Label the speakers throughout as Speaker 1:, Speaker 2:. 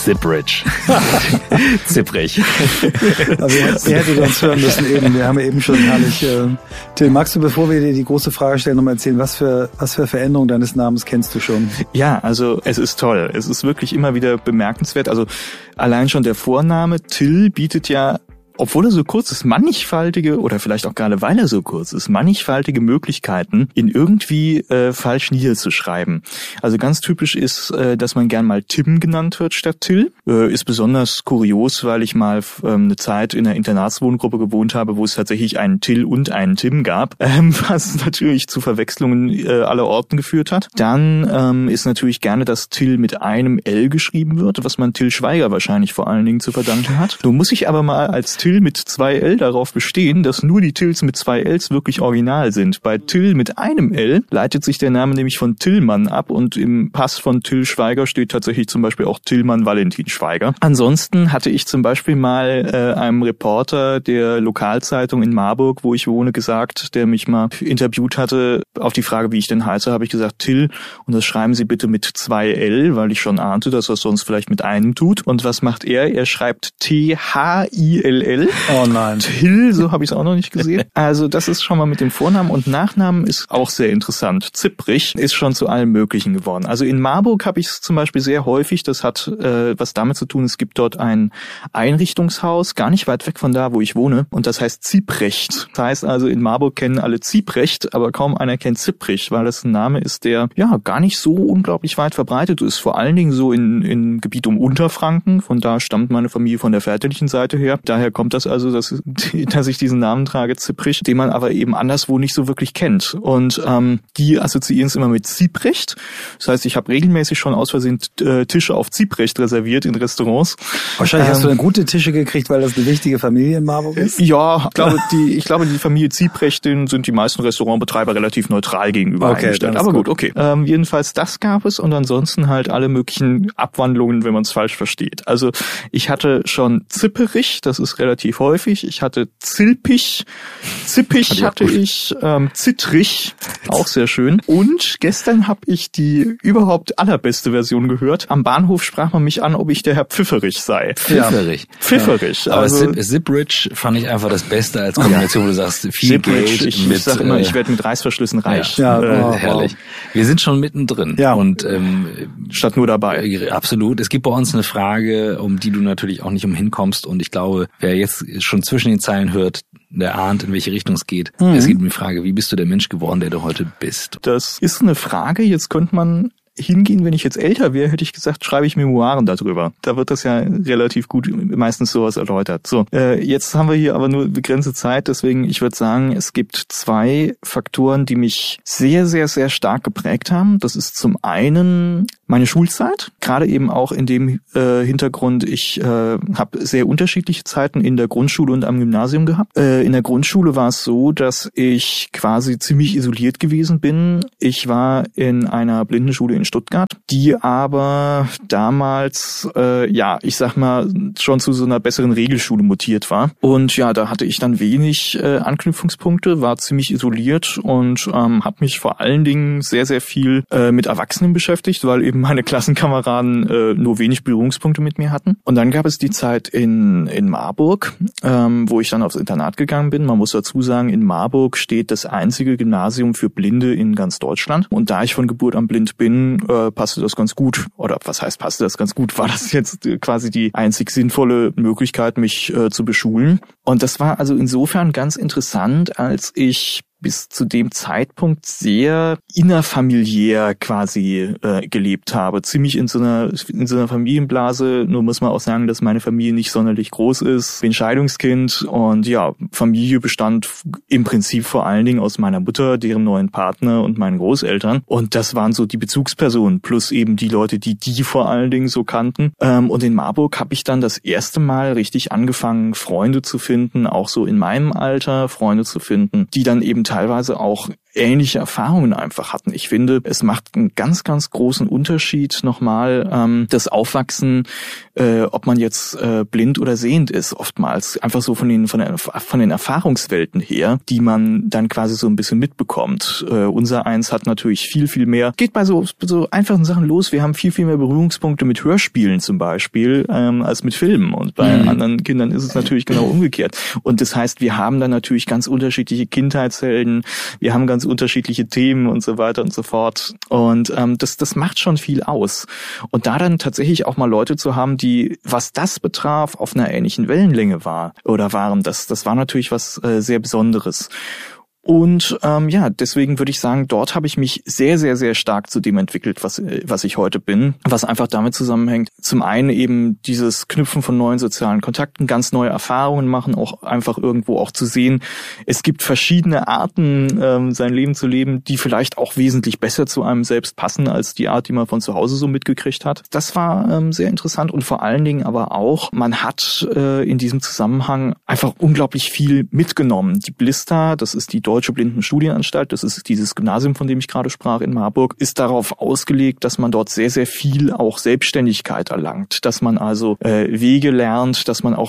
Speaker 1: Zipprig. Zipprig.
Speaker 2: Aber ihr hättet uns hören müssen eben. Wir haben eben schon herrlich. Till, magst du, bevor wir dir die große Frage stellen, nochmal erzählen, was für Veränderungen deines Namens kennst du schon?
Speaker 3: Ja, also es ist toll. Es ist wirklich immer wieder bemerkenswert. Also allein schon der Vorname Till bietet ja, obwohl er so kurz ist, mannigfaltige, oder vielleicht auch gerade weil er so kurz ist, mannigfaltige Möglichkeiten, ihn irgendwie falsch niederzuschreiben. Also ganz typisch ist, dass man gern mal Tim genannt wird statt Till. Ist besonders kurios, weil ich mal eine Zeit in einer Internatswohngruppe gewohnt habe, wo es tatsächlich einen Till und einen Tim gab, was natürlich zu Verwechslungen aller Orten geführt hat. Dann ist natürlich gerne, dass Till mit einem L geschrieben wird, was man Till Schweiger wahrscheinlich vor allen Dingen zu verdanken hat. Nun muss ich aber mal als Till mit 2 L darauf bestehen, dass nur die Tills mit 2 Ls wirklich original sind. Bei Till mit einem L leitet sich der Name nämlich von Tillmann ab und im Pass von Till Schweiger steht tatsächlich zum Beispiel auch Tillmann Valentin Schweiger. Ansonsten hatte ich zum Beispiel mal einem Reporter der Lokalzeitung in Marburg, wo ich wohne, gesagt, der mich mal interviewt hatte, auf die Frage, wie ich denn heiße, habe ich gesagt Till und das schreiben Sie bitte mit 2 L, weil ich schon ahnte, dass er es sonst vielleicht mit einem tut. Und was macht er? Er schreibt Thill.
Speaker 2: Oh nein.
Speaker 3: Till, so habe ich es auch noch nicht gesehen. Also das ist schon mal mit dem Vornamen und Nachnamen ist auch sehr interessant. Zipprig ist schon zu allem Möglichen geworden. Also in Marburg habe ich es zum Beispiel sehr häufig, das hat was damit zu tun, es gibt dort ein Einrichtungshaus, gar nicht weit weg von da, wo ich wohne und das heißt Ziprecht. Das heißt also, in Marburg kennen alle Ziprecht, aber kaum einer kennt Zipprig, weil das ein Name ist, der ja gar nicht so unglaublich weit verbreitet ist. Vor allen Dingen so in Gebiet um Unterfranken, von da stammt meine Familie von der väterlichen Seite her. Daher kommt das also, dass ich diesen Namen trage, Zipprig, den man aber eben anderswo nicht so wirklich kennt. Und die assoziieren es immer mit Ziprecht. Das heißt, ich habe regelmäßig schon aus Versehen Tische auf Ziprecht reserviert in Restaurants.
Speaker 2: Wahrscheinlich hast du dann gute Tische gekriegt, weil das eine wichtige Familie in Marburg ist?
Speaker 3: Ja, ich glaube, die Familie Ziprecht, denen sind die meisten Restaurantbetreiber relativ neutral gegenüber eingestellt. Aber gut, okay. Jedenfalls das gab es und ansonsten halt alle möglichen Abwandlungen, wenn man es falsch versteht. Also ich hatte schon Zipperich, das ist relativ häufig. Ich hatte Zippig hatte ich, Zittrig, auch sehr schön. Und gestern habe ich die überhaupt allerbeste Version gehört. Am Bahnhof sprach man mich an, ob ich der Herr Pfifferich sei.
Speaker 1: Pfifferich.
Speaker 3: Pfifferich.
Speaker 1: Ja. Aber Zipprig fand ich einfach das Beste als Kombination, wo du sagst, viel
Speaker 3: Zipprig,
Speaker 1: Geld.
Speaker 3: Ich sag immer, ich werde mit Reißverschlüssen reich.
Speaker 1: Ja, herrlich. Wow. Wir sind schon mittendrin.
Speaker 2: Ja.
Speaker 1: Und
Speaker 3: statt nur dabei.
Speaker 1: Absolut. Es gibt bei uns eine Frage, um die du natürlich auch nicht umhinkommst. Und ich glaube, wer jetzt schon zwischen den Zeilen hört, der ahnt, in welche Richtung es geht. Es geht um die Frage, wie bist du der Mensch geworden, der du heute bist?
Speaker 3: Das ist eine Frage, jetzt könnte man hingehen, wenn ich jetzt älter wäre, hätte ich gesagt, schreibe ich Memoiren darüber. Da wird das ja relativ gut meistens sowas erläutert. So, jetzt haben wir hier aber nur begrenzte Zeit, deswegen ich würde sagen, es gibt 2 Faktoren, die mich sehr, sehr, sehr stark geprägt haben. Das ist zum einen meine Schulzeit, gerade eben auch in dem Hintergrund, ich habe sehr unterschiedliche Zeiten in der Grundschule und am Gymnasium gehabt. In der Grundschule war es so, dass ich quasi ziemlich isoliert gewesen bin. Ich war in einer Blindenschule in Stuttgart, die aber damals, ich sag mal, schon zu so einer besseren Regelschule mutiert war. Und ja, da hatte ich dann wenig Anknüpfungspunkte, war ziemlich isoliert und habe mich vor allen Dingen sehr, sehr viel mit Erwachsenen beschäftigt, weil eben meine Klassenkameraden nur wenig Berührungspunkte mit mir hatten. Und dann gab es die Zeit in Marburg, wo ich dann aufs Internat gegangen bin. Man muss dazu sagen, in Marburg steht das einzige Gymnasium für Blinde in ganz Deutschland. Und da ich von Geburt an blind bin, passte das ganz gut. Oder was heißt passte das ganz gut? War das jetzt quasi die einzig sinnvolle Möglichkeit, mich zu beschulen? Und das war also insofern ganz interessant, als ich bis zu dem Zeitpunkt sehr innerfamiliär quasi gelebt habe. Ziemlich in so einer Familienblase. Nur muss man auch sagen, dass meine Familie nicht sonderlich groß ist. Bin Scheidungskind und ja, Familie bestand im Prinzip vor allen Dingen aus meiner Mutter, deren neuen Partner und meinen Großeltern. Und das waren so die Bezugspersonen plus eben die Leute, die vor allen Dingen so kannten. Und in Marburg habe ich dann das erste Mal richtig angefangen, Freunde zu finden, auch so in meinem Alter Freunde zu finden, die dann eben teilweise auch ähnliche Erfahrungen einfach hatten. Ich finde, es macht einen ganz, ganz großen Unterschied nochmal das Aufwachsen, ob man jetzt blind oder sehend ist, oftmals einfach so von den Erfahrungswelten her, die man dann quasi so ein bisschen mitbekommt. Unser Eins hat natürlich viel, viel mehr, geht bei so einfachen Sachen los. Wir haben viel, viel mehr Berührungspunkte mit Hörspielen zum Beispiel als mit Filmen, und bei anderen Kindern ist es natürlich genau umgekehrt. Und das heißt, wir haben dann natürlich ganz unterschiedliche Kindheitshelden, wir haben ganz unterschiedliche Themen und so weiter und so fort. Und das macht schon viel aus. Und da dann tatsächlich auch mal Leute zu haben, die, was das betraf, auf einer ähnlichen Wellenlänge waren, das war natürlich was sehr Besonderes. Und deswegen würde ich sagen, dort habe ich mich sehr, sehr, sehr stark zu dem entwickelt, was ich heute bin, was einfach damit zusammenhängt. Zum einen eben dieses Knüpfen von neuen sozialen Kontakten, ganz neue Erfahrungen machen, auch einfach irgendwo auch zu sehen, es gibt verschiedene Arten, sein Leben zu leben, die vielleicht auch wesentlich besser zu einem selbst passen, als die Art, die man von zu Hause so mitgekriegt hat. Das war sehr interessant, und vor allen Dingen aber auch, man hat in diesem Zusammenhang einfach unglaublich viel mitgenommen. Die Blister, das ist die Deutsche Blindenstudienanstalt, das ist dieses Gymnasium, von dem ich gerade sprach in Marburg, ist darauf ausgelegt, dass man dort sehr, sehr viel auch Selbstständigkeit erlangt, dass man also Wege lernt, dass man auch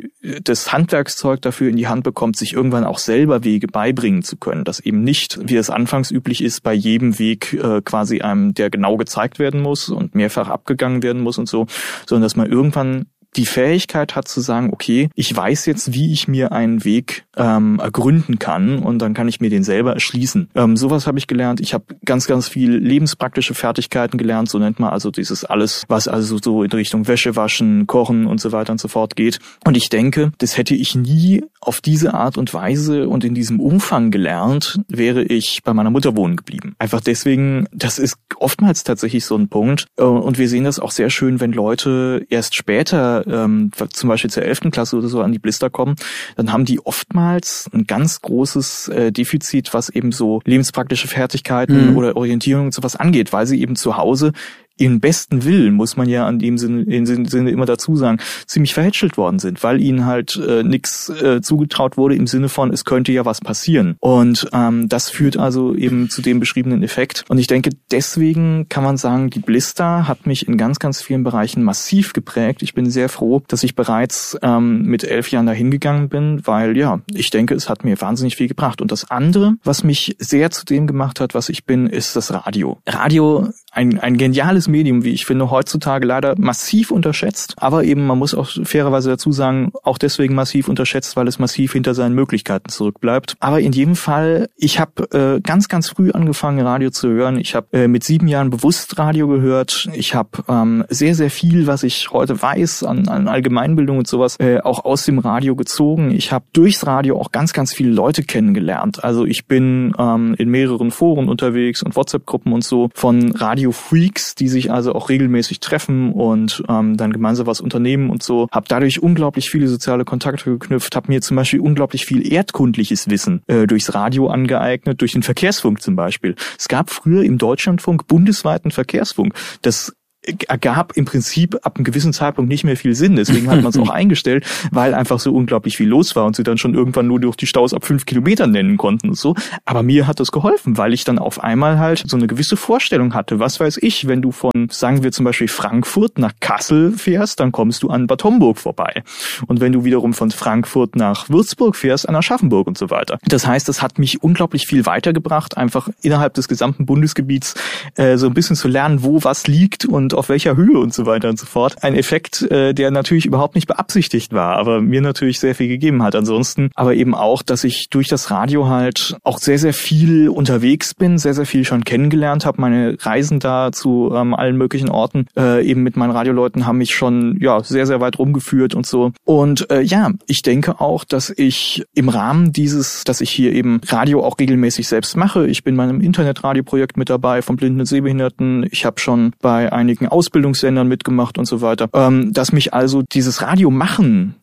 Speaker 3: das Handwerkszeug dafür in die Hand bekommt, sich irgendwann auch selber Wege beibringen zu können, dass eben nicht, wie es anfangs üblich ist, bei jedem Weg quasi einem, der genau gezeigt werden muss und mehrfach abgegangen werden muss und so, sondern dass man irgendwann die Fähigkeit hat zu sagen, okay, ich weiß jetzt, wie ich mir einen Weg ergründen kann, und dann kann ich mir den selber erschließen. Sowas habe ich gelernt. Ich habe ganz, ganz viel lebenspraktische Fertigkeiten gelernt, so nennt man also dieses alles, was also so in Richtung Wäsche waschen, kochen und so weiter und so fort geht. Und ich denke, das hätte ich nie auf diese Art und Weise und in diesem Umfang gelernt, wäre ich bei meiner Mutter wohnen geblieben. Einfach deswegen, das ist oftmals tatsächlich so ein Punkt. Und wir sehen das auch sehr schön, wenn Leute erst später zum Beispiel zur 11. Klasse oder so an die Blister kommen, dann haben die oftmals ein ganz großes Defizit, was eben so lebenspraktische Fertigkeiten oder Orientierung und sowas angeht, weil sie eben zu Hause im besten Willen, muss man ja in dem Sinne immer dazu sagen, ziemlich verhätschelt worden sind, weil ihnen halt nichts zugetraut wurde im Sinne von, es könnte ja was passieren. Und das führt also eben zu dem beschriebenen Effekt. Und ich denke, deswegen kann man sagen, die Blister hat mich in ganz, ganz vielen Bereichen massiv geprägt. Ich bin sehr froh, dass ich bereits mit 11 Jahren dahin gegangen bin, weil ja, ich denke, es hat mir wahnsinnig viel gebracht. Und das andere, was mich sehr zu dem gemacht hat, was ich bin, ist das Radio. Radio, ein geniales Medium, wie ich finde, heutzutage leider massiv unterschätzt. Aber eben, man muss auch fairerweise dazu sagen, auch deswegen massiv unterschätzt, weil es massiv hinter seinen Möglichkeiten zurückbleibt. Aber in jedem Fall, ich habe ganz, ganz früh angefangen, Radio zu hören. Ich habe mit 7 Jahren bewusst Radio gehört. Ich habe sehr, sehr viel, was ich heute weiß an Allgemeinbildung und sowas, auch aus dem Radio gezogen. Ich habe durchs Radio auch ganz, ganz viele Leute kennengelernt. Also ich bin in mehreren Foren unterwegs und WhatsApp-Gruppen und so von Radio-Freaks, die sich also auch regelmäßig treffen und dann gemeinsam was unternehmen und so. Habe dadurch unglaublich viele soziale Kontakte geknüpft, habe mir zum Beispiel unglaublich viel erdkundliches Wissen durchs Radio angeeignet, durch den Verkehrsfunk zum Beispiel. Es gab früher im Deutschlandfunk bundesweiten Verkehrsfunk. Das ergab im Prinzip ab einem gewissen Zeitpunkt nicht mehr viel Sinn. Deswegen hat man es auch eingestellt, weil einfach so unglaublich viel los war und sie dann schon irgendwann nur durch die Staus ab 5 Kilometern nennen konnten und so. Aber mir hat das geholfen, weil ich dann auf einmal halt so eine gewisse Vorstellung hatte. Was weiß ich, wenn du von, sagen wir zum Beispiel Frankfurt nach Kassel fährst, dann kommst du an Bad Homburg vorbei. Und wenn du wiederum von Frankfurt nach Würzburg fährst, an Aschaffenburg und so weiter. Das heißt, das hat mich unglaublich viel weitergebracht, einfach innerhalb des gesamten Bundesgebiets so ein bisschen zu lernen, wo was liegt und auf welcher Höhe und so weiter und so fort. Ein Effekt, der natürlich überhaupt nicht beabsichtigt war, aber mir natürlich sehr viel gegeben hat. Ansonsten aber eben auch, dass ich durch das Radio halt auch sehr, sehr viel unterwegs bin, sehr, sehr viel schon kennengelernt habe. Meine Reisen da zu allen möglichen Orten eben mit meinen Radioleuten haben mich schon ja sehr, sehr weit rumgeführt und so. Und ich denke auch, dass ich im Rahmen dieses, dass ich hier eben Radio auch regelmäßig selbst mache. Ich bin bei einem Internetradioprojekt mit dabei von Blinden und Sehbehinderten. Ich habe schon bei einigen Ausbildungssendern mitgemacht und so weiter. Dass mich also dieses Radio machen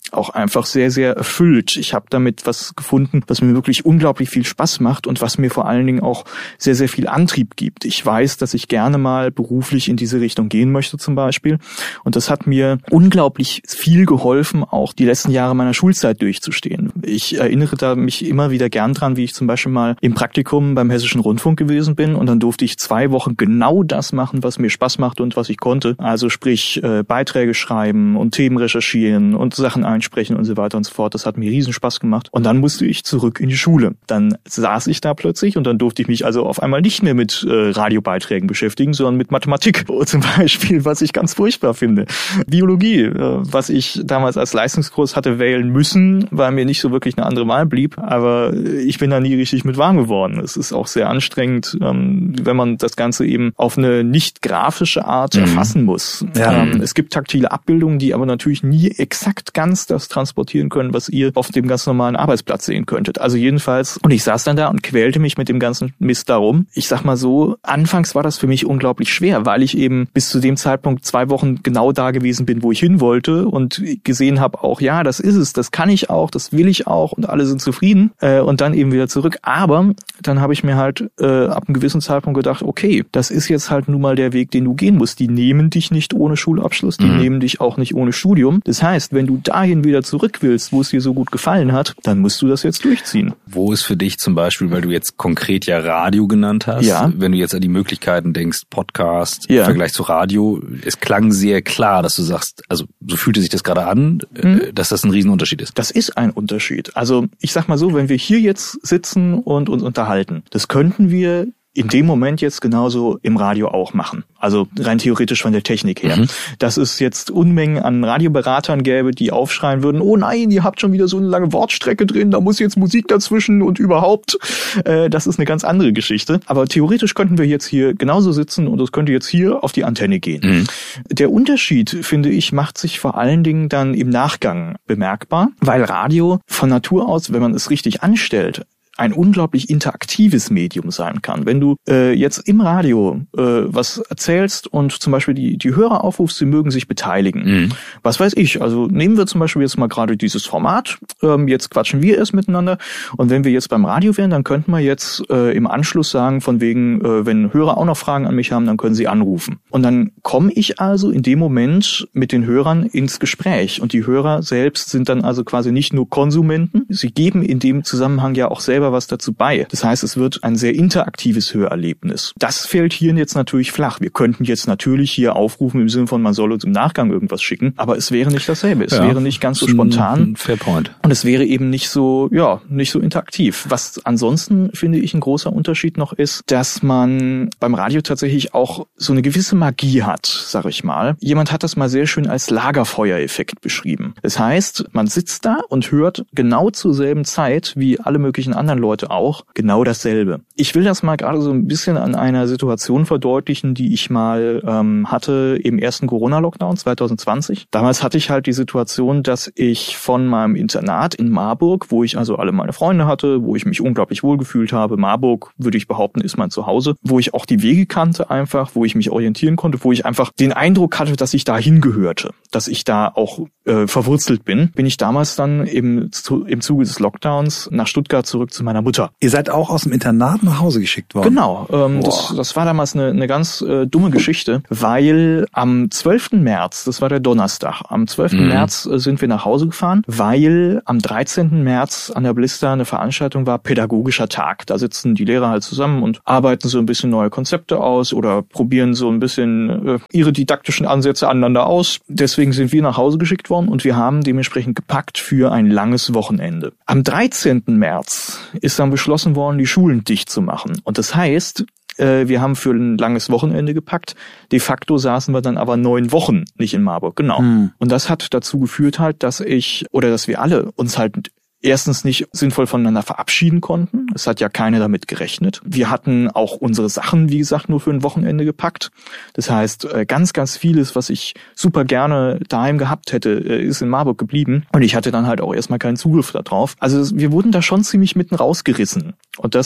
Speaker 3: auch einfach sehr, sehr erfüllt. Ich habe damit was gefunden, was mir wirklich unglaublich viel Spaß macht und was mir vor allen Dingen auch sehr, sehr viel Antrieb gibt. Ich weiß, dass ich gerne mal beruflich in diese Richtung gehen möchte zum Beispiel. Und das hat mir unglaublich viel geholfen, auch die letzten Jahre meiner Schulzeit durchzustehen. Ich erinnere da mich immer wieder gern dran, wie ich zum Beispiel mal im Praktikum beim Hessischen Rundfunk gewesen bin und dann durfte ich 2 Wochen genau das machen, was mir Spaß macht und was ich konnte. Also sprich Beiträge schreiben und Themen recherchieren und Sachen einsprechen und so weiter und so fort. Das hat mir riesen Spaß gemacht. Und dann musste ich zurück in die Schule. Dann saß ich da plötzlich und dann durfte ich mich also auf einmal nicht mehr mit Radiobeiträgen beschäftigen, sondern mit Mathematik zum Beispiel, was ich ganz furchtbar finde. Biologie, was ich damals als Leistungskurs hatte wählen müssen, weil mir nicht so wirklich eine andere Wahl blieb. Aber ich bin da nie richtig mit warm geworden. Es ist auch sehr anstrengend, wenn man das Ganze eben auf eine nicht grafische Art erfassen muss. Ja. Es gibt taktile Abbildungen, die aber natürlich nie exakt ganz das transportieren können, was ihr auf dem ganz normalen Arbeitsplatz sehen könntet. Also jedenfalls, und ich saß dann da und quälte mich mit dem ganzen Mist darum. Ich sag mal so, anfangs war das für mich unglaublich schwer, weil ich eben bis zu dem Zeitpunkt 2 Wochen genau da gewesen bin, wo ich hin wollte und gesehen habe auch, ja, das ist es, das kann ich auch, das will ich auch und alle sind zufrieden und dann eben wieder zurück. Aber dann habe ich mir halt ab einem gewissen Zeitpunkt gedacht, okay, das ist jetzt halt nun mal der Weg, den du gehen musst. Die nehmen dich nicht ohne Schulabschluss, die nehmen dich auch nicht ohne Studium. Das heißt, wenn du dahin wieder zurück willst, wo es dir so gut gefallen hat, dann musst du das jetzt durchziehen.
Speaker 1: Wo ist für dich zum Beispiel, weil du jetzt konkret ja Radio genannt hast, wenn du jetzt an die Möglichkeiten denkst, Podcast im Vergleich zu Radio, es klang sehr klar, dass du sagst, also so fühlte sich das gerade an, dass das ein Riesenunterschied ist.
Speaker 3: Das ist ein Unterschied. Also ich sag mal so, wenn wir hier jetzt sitzen und uns unterhalten, das könnten wir in dem Moment jetzt genauso im Radio auch machen. Also rein theoretisch von der Technik her. Dass es jetzt Unmengen an Radioberatern gäbe, die aufschreien würden, oh nein, ihr habt schon wieder so eine lange Wortstrecke drin, da muss jetzt Musik dazwischen und überhaupt. Das ist eine ganz andere Geschichte. Aber theoretisch könnten wir jetzt hier genauso sitzen und es könnte jetzt hier auf die Antenne gehen. Der Unterschied, finde ich, macht sich vor allen Dingen dann im Nachgang bemerkbar, weil Radio von Natur aus, wenn man es richtig anstellt, ein unglaublich interaktives Medium sein kann. Wenn du jetzt im Radio was erzählst und zum Beispiel die Hörer aufrufst, sie mögen sich beteiligen. Was weiß ich, also nehmen wir zum Beispiel jetzt mal gerade dieses Format, jetzt quatschen wir erst miteinander und wenn wir jetzt beim Radio wären, dann könnten wir jetzt im Anschluss sagen, von wegen, wenn Hörer auch noch Fragen an mich haben, dann können sie anrufen. Und dann komme ich also in dem Moment mit den Hörern ins Gespräch und die Hörer selbst sind dann also quasi nicht nur Konsumenten, sie geben in dem Zusammenhang ja auch selber was dazu bei. Das heißt, es wird ein sehr interaktives Hörerlebnis. Das fällt hier jetzt natürlich flach. Wir könnten jetzt natürlich hier aufrufen im Sinne von, man soll uns im Nachgang irgendwas schicken, aber es wäre nicht dasselbe. Es wäre nicht ganz so spontan.
Speaker 1: Fair point.
Speaker 3: Und es wäre eben nicht so interaktiv. Was ansonsten, finde ich, ein großer Unterschied noch ist, dass man beim Radio tatsächlich auch so eine gewisse Magie hat, sag ich mal. Jemand hat das mal sehr schön als Lagerfeuereffekt beschrieben. Das heißt, man sitzt da und hört genau zur selben Zeit wie alle möglichen anderen Leute auch genau dasselbe. Ich will das mal gerade so ein bisschen an einer Situation verdeutlichen, die ich mal hatte im ersten Corona-Lockdown 2020. Damals hatte ich halt die Situation, dass ich von meinem Internat in Marburg, wo ich also alle meine Freunde hatte, wo ich mich unglaublich wohlgefühlt habe, Marburg, würde ich behaupten, ist mein Zuhause, wo ich auch die Wege kannte einfach, wo ich mich orientieren konnte, wo ich einfach den Eindruck hatte, dass ich da hingehörte, dass ich da auch verwurzelt bin ich damals dann im Zuge des Lockdowns nach Stuttgart zurück zu meiner Mutter.
Speaker 2: Ihr seid auch aus dem Internat nach Hause geschickt worden?
Speaker 3: Genau, das war damals eine ganz dumme Geschichte, weil am 12. März, das war der Donnerstag, am 12. März sind wir nach Hause gefahren, weil am 13. März an der Blister eine Veranstaltung war, Pädagogischer Tag. Da sitzen die Lehrer halt zusammen und arbeiten so ein bisschen neue Konzepte aus oder probieren so ein bisschen ihre didaktischen Ansätze aneinander aus. Deswegen sind wir nach Hause geschickt worden und wir haben dementsprechend gepackt für ein langes Wochenende. Am 13. März ist dann beschlossen worden, die Schulen dicht zu machen. Und das heißt, wir haben für ein langes Wochenende gepackt. De facto saßen wir dann aber 9 Wochen nicht in Marburg. Genau. Und das hat dazu geführt halt, dass wir alle uns halt erstens nicht sinnvoll voneinander verabschieden konnten. Es hat ja keiner damit gerechnet. Wir hatten auch unsere Sachen, wie gesagt, nur für ein Wochenende gepackt. Das heißt, ganz, ganz vieles, was ich super gerne daheim gehabt hätte, ist in Marburg geblieben. Und ich hatte dann halt auch erstmal keinen Zugriff darauf. Also wir wurden da schon ziemlich mitten rausgerissen. Und das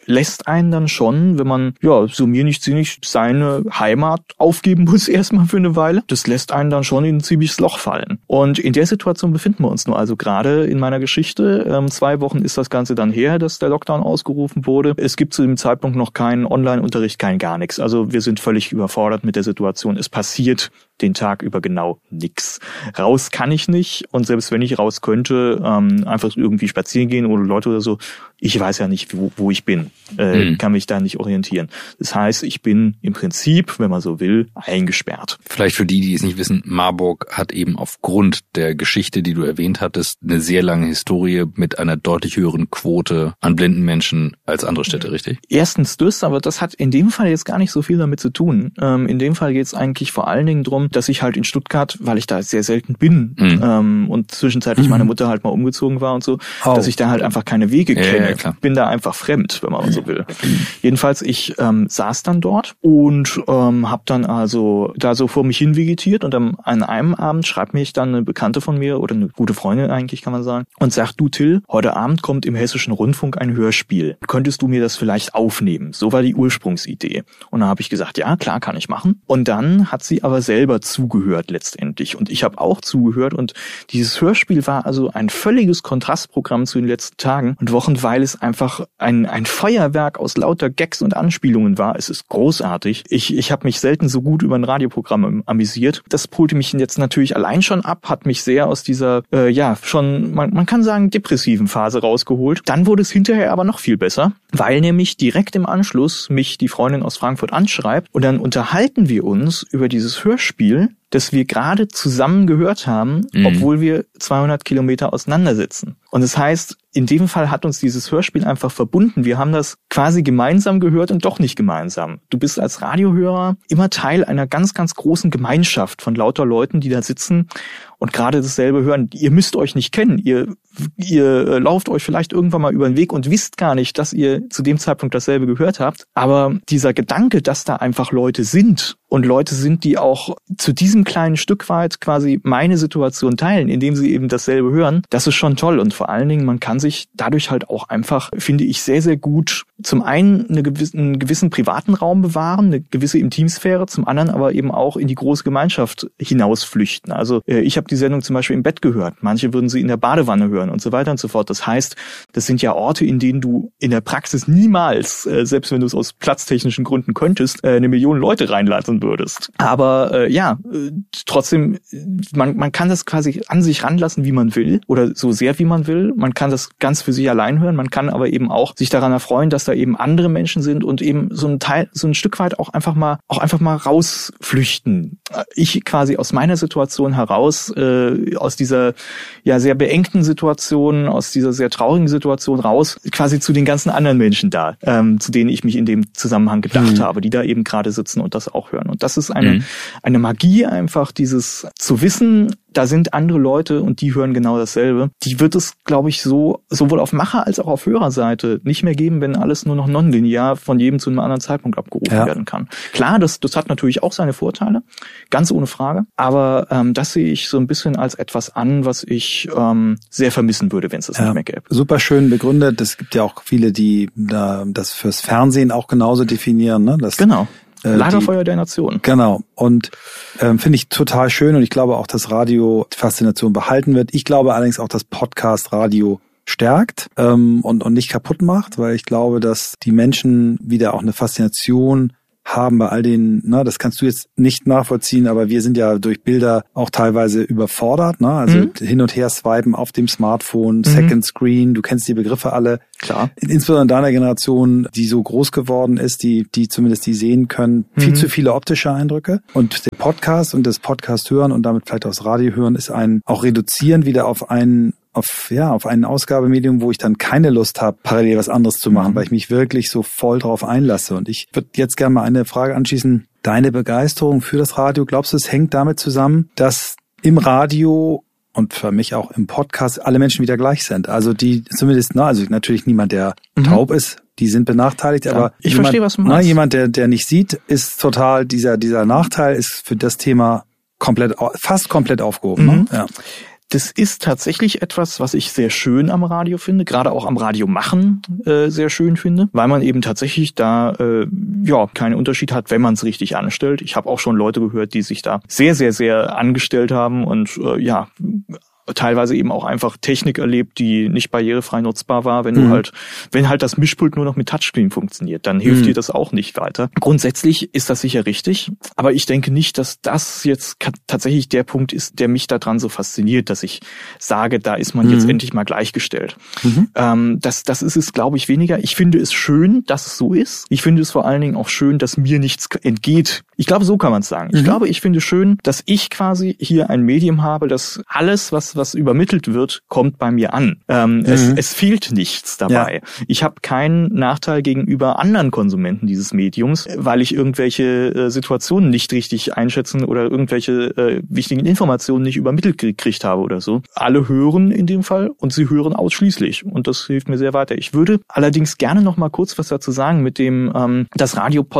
Speaker 3: lässt einen dann schon, wenn man, so mir nicht sinnig seine Heimat aufgeben muss erstmal für eine Weile, das lässt einen dann schon in ein ziemliches Loch fallen. Und in der Situation befinden wir uns nur. Also gerade in meiner Geschichte, 2 Wochen ist das Ganze dann her, dass der Lockdown ausgerufen wurde. Es gibt zu dem Zeitpunkt noch keinen Online-Unterricht, kein gar nichts. Also wir sind völlig überfordert mit der Situation. Es passiert den Tag über genau nix. Raus kann ich nicht, und selbst wenn ich raus könnte, einfach irgendwie spazieren gehen oder Leute oder so, ich weiß ja nicht, wo ich bin, kann mich da nicht orientieren. Das heißt, ich bin im Prinzip, wenn man so will, eingesperrt.
Speaker 1: Vielleicht für die es nicht wissen, Marburg hat eben aufgrund der Geschichte, die du erwähnt hattest, eine sehr lange Historie mit einer deutlich höheren Quote an blinden Menschen als andere Städte, richtig?
Speaker 3: Erstens das, aber das hat in dem Fall jetzt gar nicht so viel damit zu tun. In dem Fall geht es eigentlich vor allen Dingen darum, dass ich halt in Stuttgart, weil ich da sehr selten bin und zwischenzeitlich meine Mutter halt mal umgezogen war und so, dass ich da halt einfach keine Wege kenne. Ja, bin da einfach fremd, wenn man so will. Jedenfalls, ich saß dann dort und habe dann also da so vor mich hin vegetiert, und an einem Abend schreibt mich dann eine Bekannte von mir oder eine gute Freundin eigentlich, kann man sagen, und sagt: Du Till, heute Abend kommt im Hessischen Rundfunk ein Hörspiel. Könntest du mir das vielleicht aufnehmen? So war die Ursprungsidee. Und dann habe ich gesagt, ja, klar, kann ich machen. Und dann hat sie aber selber zugehört letztendlich. Und ich habe auch zugehört, und dieses Hörspiel war also ein völliges Kontrastprogramm zu den letzten Tagen und Wochen, weil es einfach ein Feuerwerk aus lauter Gags und Anspielungen war. Es ist großartig. Ich habe mich selten so gut über ein Radioprogramm amüsiert. Das holte mich jetzt natürlich allein schon ab, hat mich sehr aus dieser, man kann sagen, depressiven Phase rausgeholt. Dann wurde es hinterher aber noch viel besser, weil nämlich direkt im Anschluss mich die Freundin aus Frankfurt anschreibt, und dann unterhalten wir uns über dieses Hörspiel, das wir gerade zusammen gehört haben, obwohl wir 200 Kilometer auseinander sitzen. Und das heißt, in dem Fall hat uns dieses Hörspiel einfach verbunden. Wir haben das quasi gemeinsam gehört und doch nicht gemeinsam. Du bist als Radiohörer immer Teil einer ganz, ganz großen Gemeinschaft von lauter Leuten, die da sitzen und gerade dasselbe hören. Ihr müsst euch nicht kennen. Ihr lauft euch vielleicht irgendwann mal über den Weg und wisst gar nicht, dass ihr zu dem Zeitpunkt dasselbe gehört habt. Aber dieser Gedanke, dass da einfach Leute sind, und Leute sind, die auch zu diesem kleinen Stück weit quasi meine Situation teilen, indem sie eben dasselbe hören, das ist schon toll. Und vor allen Dingen, man kann sich dadurch halt auch einfach, finde ich, sehr, sehr gut zum einen einen gewissen privaten Raum bewahren, eine gewisse Intimsphäre, zum anderen aber eben auch in die große Gemeinschaft hinausflüchten. Also ich habe die Sendung zum Beispiel im Bett gehört, manche würden sie in der Badewanne hören und so weiter und so fort. Das heißt, das sind ja Orte, in denen du in der Praxis niemals, selbst wenn du es aus platztechnischen Gründen könntest, 1 Million Leute reinlassen würdest. Aber trotzdem, man kann das quasi an sich ranlassen, wie man will, oder so sehr, wie man will. Man kann das ganz für sich allein hören, man kann aber eben auch sich daran erfreuen, dass da eben andere Menschen sind und eben so ein Stück weit auch einfach mal rausflüchten. Ich quasi aus meiner Situation heraus, aus dieser sehr beengten Situation, aus dieser sehr traurigen Situation raus, quasi zu den ganzen anderen Menschen da, zu denen ich mich in dem Zusammenhang gedacht habe, die da eben gerade sitzen und das auch hören. Und das ist eine Magie einfach, dieses zu wissen, da sind andere Leute und die hören genau dasselbe. Die wird es, glaube ich, so sowohl auf Macher- als auch auf Hörerseite nicht mehr geben, wenn alles nur noch nonlinear von jedem zu einem anderen Zeitpunkt abgerufen werden kann. Klar, das hat natürlich auch seine Vorteile, ganz ohne Frage. Aber das sehe ich so ein bisschen als etwas an, was ich sehr vermissen würde, wenn es das nicht mehr gäbe.
Speaker 2: Super schön begründet. Es gibt ja auch viele, die das fürs Fernsehen auch genauso definieren. Ne?
Speaker 3: Genau. Lagerfeuer der Nation.
Speaker 2: Genau. Und finde ich total schön, und ich glaube auch, dass Radio die Faszination behalten wird. Ich glaube allerdings auch, dass Podcast Radio stärkt und nicht kaputt macht, weil ich glaube, dass die Menschen wieder auch eine Faszination haben bei all den, das kannst du jetzt nicht nachvollziehen, aber wir sind ja durch Bilder auch teilweise überfordert, also hin und her swipen auf dem Smartphone, Second Screen, du kennst die Begriffe alle.
Speaker 3: Klar.
Speaker 2: Insbesondere in deiner Generation, die so groß geworden ist, die zumindest die sehen können, viel zu viele optische Eindrücke. Und der Podcast und das Podcast hören und damit vielleicht auch das Radio hören ist auch reduzieren wieder auf ein Ausgabemedium, wo ich dann keine Lust habe, parallel was anderes zu machen, weil ich mich wirklich so voll drauf einlasse. Und ich würde jetzt gerne mal eine Frage anschließen. Deine Begeisterung für das Radio, glaubst du, es hängt damit zusammen, dass im Radio und für mich auch im Podcast alle Menschen wieder gleich sind? Also die zumindest, also natürlich niemand, der taub ist, die sind benachteiligt, aber
Speaker 3: ich verstehe, was du meinst.
Speaker 2: Jemand, der nicht sieht, ist total, dieser Nachteil ist für das Thema fast komplett aufgehoben. Ja.
Speaker 3: Das ist tatsächlich etwas, was ich sehr schön am Radio finde, gerade auch am Radio machen sehr schön finde, weil man eben tatsächlich da keinen Unterschied hat, wenn man es richtig anstellt. Ich habe auch schon Leute gehört, die sich da sehr, sehr, sehr angestellt haben und teilweise eben auch einfach Technik erlebt, die nicht barrierefrei nutzbar war, wenn halt das Mischpult nur noch mit Touchscreen funktioniert, dann hilft dir das auch nicht weiter. Grundsätzlich ist das sicher richtig, aber ich denke nicht, dass das jetzt tatsächlich der Punkt ist, der mich daran so fasziniert, dass ich sage, da ist man jetzt endlich mal gleichgestellt. Das ist es, glaube ich, weniger. Ich finde es schön, dass es so ist. Ich finde es vor allen Dingen auch schön, dass mir nichts entgeht. Ich glaube, so kann man es sagen. Ich finde schön, dass ich quasi hier ein Medium habe, das alles, was übermittelt wird, kommt bei mir an. Es fehlt nichts dabei. Ja. Ich habe keinen Nachteil gegenüber anderen Konsumenten dieses Mediums, weil ich irgendwelche Situationen nicht richtig einschätzen oder irgendwelche wichtigen Informationen nicht übermittelt gekriegt habe oder so. Alle hören in dem Fall und sie hören ausschließlich und das hilft mir sehr weiter. Ich würde allerdings gerne noch mal kurz was dazu sagen mit dem das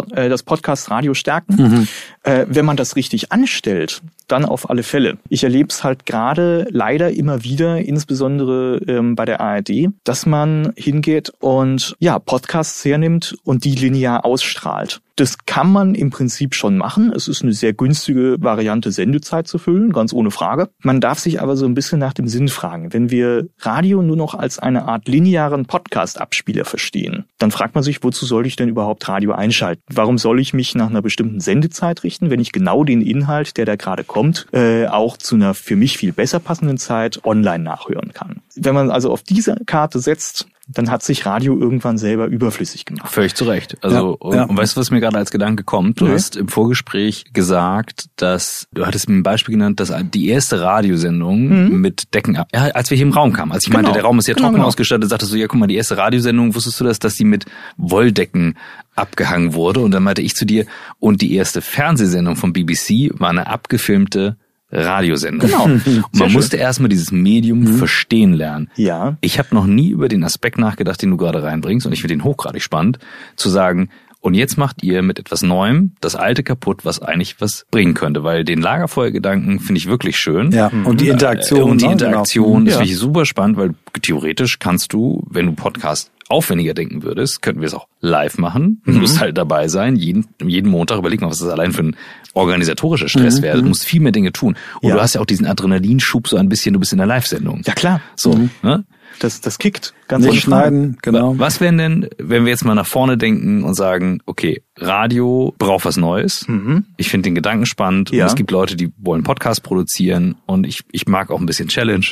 Speaker 3: Podcast Radio stärken. Wenn man das richtig anstellt, dann auf alle Fälle. Ich erlebe es halt gerade leider immer wieder, insbesondere bei der ARD, dass man hingeht und Podcasts hernimmt und die linear ausstrahlt. Das kann man im Prinzip schon machen. Es ist eine sehr günstige Variante, Sendezeit zu füllen, ganz ohne Frage. Man darf sich aber so ein bisschen nach dem Sinn fragen. Wenn wir Radio nur noch als eine Art linearen Podcast-Abspieler verstehen, dann fragt man sich, wozu soll ich denn überhaupt Radio einschalten? Warum soll ich mich nach einer bestimmten Sendezeit richten, wenn ich genau den Inhalt, der da gerade kommt, auch zu einer für mich viel besser passenden Zeit online nachhören kann? Wenn man also auf diese Karte setzt, dann hat sich Radio irgendwann selber überflüssig gemacht.
Speaker 1: Völlig zu Recht. Also, und weißt du, was mir gerade als Gedanke kommt? Du hast im Vorgespräch gesagt, dass, du hattest mir ein Beispiel genannt, dass die erste Radiosendung mit Decken als wir hier im Raum kamen, als ich meinte, der Raum ist ja trocken ausgestattet, sagtest du, ja, guck mal, die erste Radiosendung, wusstest du das, dass die mit Wolldecken abgehangen wurde? Und dann meinte ich zu dir, und die erste Fernsehsendung vom BBC war eine abgefilmte Radiosendung. Genau. Und man musste erstmal dieses Medium verstehen lernen.
Speaker 3: Ja.
Speaker 1: Ich habe noch nie über den Aspekt nachgedacht, den du gerade reinbringst, und ich finde den hochgradig spannend, zu sagen, und jetzt macht ihr mit etwas Neuem das Alte kaputt, was eigentlich was bringen könnte. Weil den Lagerfeuergedanken finde ich wirklich schön.
Speaker 2: Ja, und die Interaktion.
Speaker 1: Das finde ich super spannend, weil theoretisch kannst du, wenn du Podcast aufwendiger denken würdest, könnten wir es auch live machen. Du musst halt dabei sein. Jeden Montag überleg mal, was das allein für ein organisatorischer Stress wäre. Du musst viel mehr Dinge tun. Und du hast ja auch diesen Adrenalinschub so ein bisschen, du bist in der Live-Sendung.
Speaker 3: Ja, klar.
Speaker 1: So, ne?
Speaker 3: Das kickt. Ganz
Speaker 2: nicht schneiden, genau.
Speaker 1: Was wären denn, wenn wir jetzt mal nach vorne denken und sagen, okay, Radio braucht was Neues. Ich finde den Gedanken spannend. Und es gibt Leute, die wollen Podcasts produzieren und ich mag auch ein bisschen Challenge.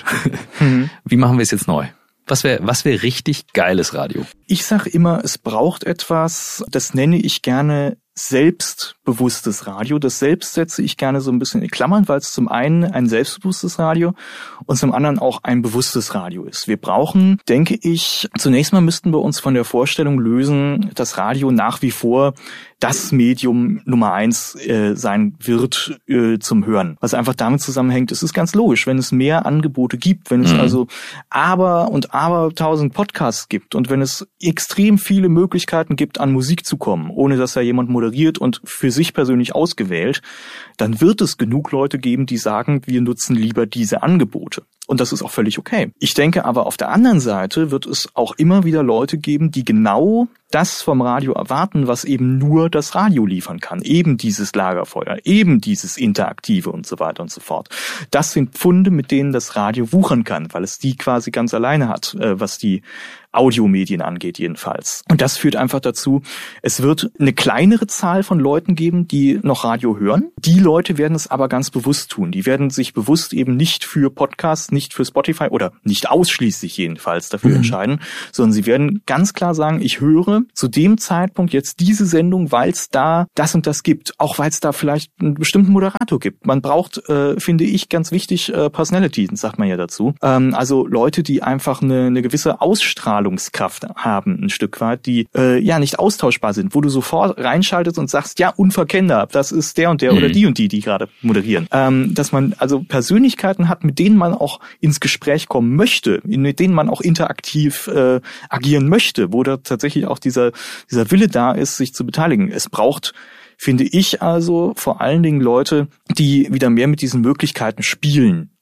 Speaker 1: Wie machen wir es jetzt neu? Was wär richtig geiles Radio?
Speaker 3: Ich sag immer, es braucht etwas, das nenne ich gerne selbstbewusstes Radio. Das Selbst setze ich gerne so ein bisschen in Klammern, weil es zum einen ein selbstbewusstes Radio und zum anderen auch ein bewusstes Radio ist. Wir brauchen, denke ich, zunächst mal müssten wir uns von der Vorstellung lösen, dass Radio nach wie vor das Medium Nummer 1 sein wird zum Hören. Was einfach damit zusammenhängt, es ist ganz logisch, wenn es mehr Angebote gibt, wenn es also aber 1000 Podcasts gibt und wenn es extrem viele Möglichkeiten gibt, an Musik zu kommen, ohne dass da jemand moderiert und für sich persönlich ausgewählt, dann wird es genug Leute geben, die sagen, wir nutzen lieber diese Angebote. Und das ist auch völlig okay. Ich denke aber, auf der anderen Seite wird es auch immer wieder Leute geben, die genau das vom Radio erwarten, was eben nur das Radio liefern kann. Eben dieses Lagerfeuer, eben dieses Interaktive und so weiter und so fort. Das sind Pfunde, mit denen das Radio wuchern kann, weil es die quasi ganz alleine hat, was die Audiomedien angeht jedenfalls. Und das führt einfach dazu, es wird eine kleinere Zahl von Leuten geben, die noch Radio hören. Die Leute werden es aber ganz bewusst tun. Die werden sich bewusst eben nicht für Podcasts, nicht für Spotify oder nicht ausschließlich jedenfalls dafür entscheiden, sondern sie werden ganz klar sagen, ich höre zu dem Zeitpunkt jetzt diese Sendung, weil es da das und das gibt. Auch weil es da vielleicht einen bestimmten Moderator gibt. Man braucht, finde ich, ganz wichtig, Personality, sagt man ja dazu. Also Leute, die einfach eine gewisse Ausstrahlungskraft haben, ein Stück weit, die nicht austauschbar sind, wo du sofort reinschaltest und sagst, ja, unverkennbar, das ist der und der oder die und die gerade moderieren. Dass man also Persönlichkeiten hat, mit denen man auch ins Gespräch kommen möchte, mit denen man auch interaktiv agieren möchte, wo da tatsächlich auch dieser Wille da ist, sich zu beteiligen. Es braucht, finde ich also, vor allen Dingen Leute, die wieder mehr mit diesen Möglichkeiten spielen,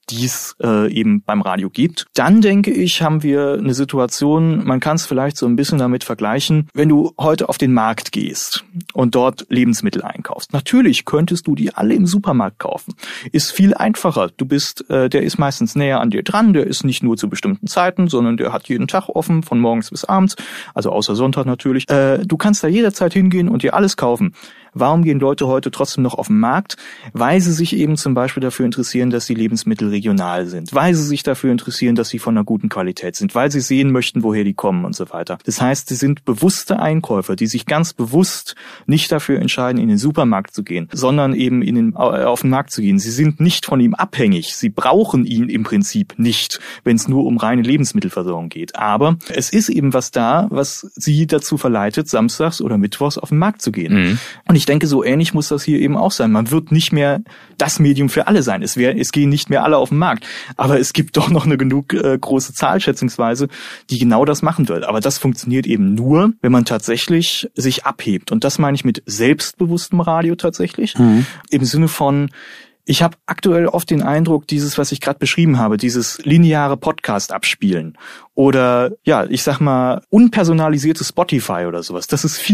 Speaker 3: die es eben beim Radio gibt. Dann denke ich, haben wir eine Situation, man kann es vielleicht so ein bisschen damit vergleichen, wenn du heute auf den Markt gehst und dort Lebensmittel einkaufst. Natürlich könntest du die alle im Supermarkt kaufen. Ist viel einfacher. Du bist, der ist meistens näher an dir dran, der ist nicht nur zu bestimmten Zeiten, sondern der hat jeden Tag offen, von morgens bis abends, also außer Sonntag natürlich. Du kannst da jederzeit hingehen und dir alles kaufen. Warum gehen Leute heute trotzdem noch auf den Markt? Weil sie sich eben zum Beispiel dafür interessieren, dass die Lebensmittel regional sind. Weil sie sich dafür interessieren, dass sie von einer guten Qualität sind. Weil sie sehen möchten, woher die kommen und so weiter. Das heißt, sie sind bewusste Einkäufer, die sich ganz bewusst nicht dafür entscheiden, in den Supermarkt zu gehen, sondern eben auf den Markt zu gehen. Sie sind nicht von ihm abhängig. Sie brauchen ihn im Prinzip nicht, wenn es nur um reine Lebensmittelversorgung geht. Aber es ist eben was da, was sie dazu verleitet, samstags oder mittwochs auf den Markt zu gehen. Mhm. Und ich denke, so ähnlich muss das hier eben auch sein. Man wird nicht mehr das Medium für alle sein. Es gehen nicht mehr alle auf den Markt. Aber es gibt doch noch eine genug große Zahl, schätzungsweise, die genau das machen wird. Aber das funktioniert eben nur, wenn man tatsächlich sich abhebt. Und das meine ich mit selbstbewusstem Radio tatsächlich. Mhm. Im Sinne von, ich habe aktuell oft den Eindruck, dieses, was ich gerade beschrieben habe, dieses lineare Podcast abspielen oder ja, ich sag mal unpersonalisierte Spotify oder sowas. Das ist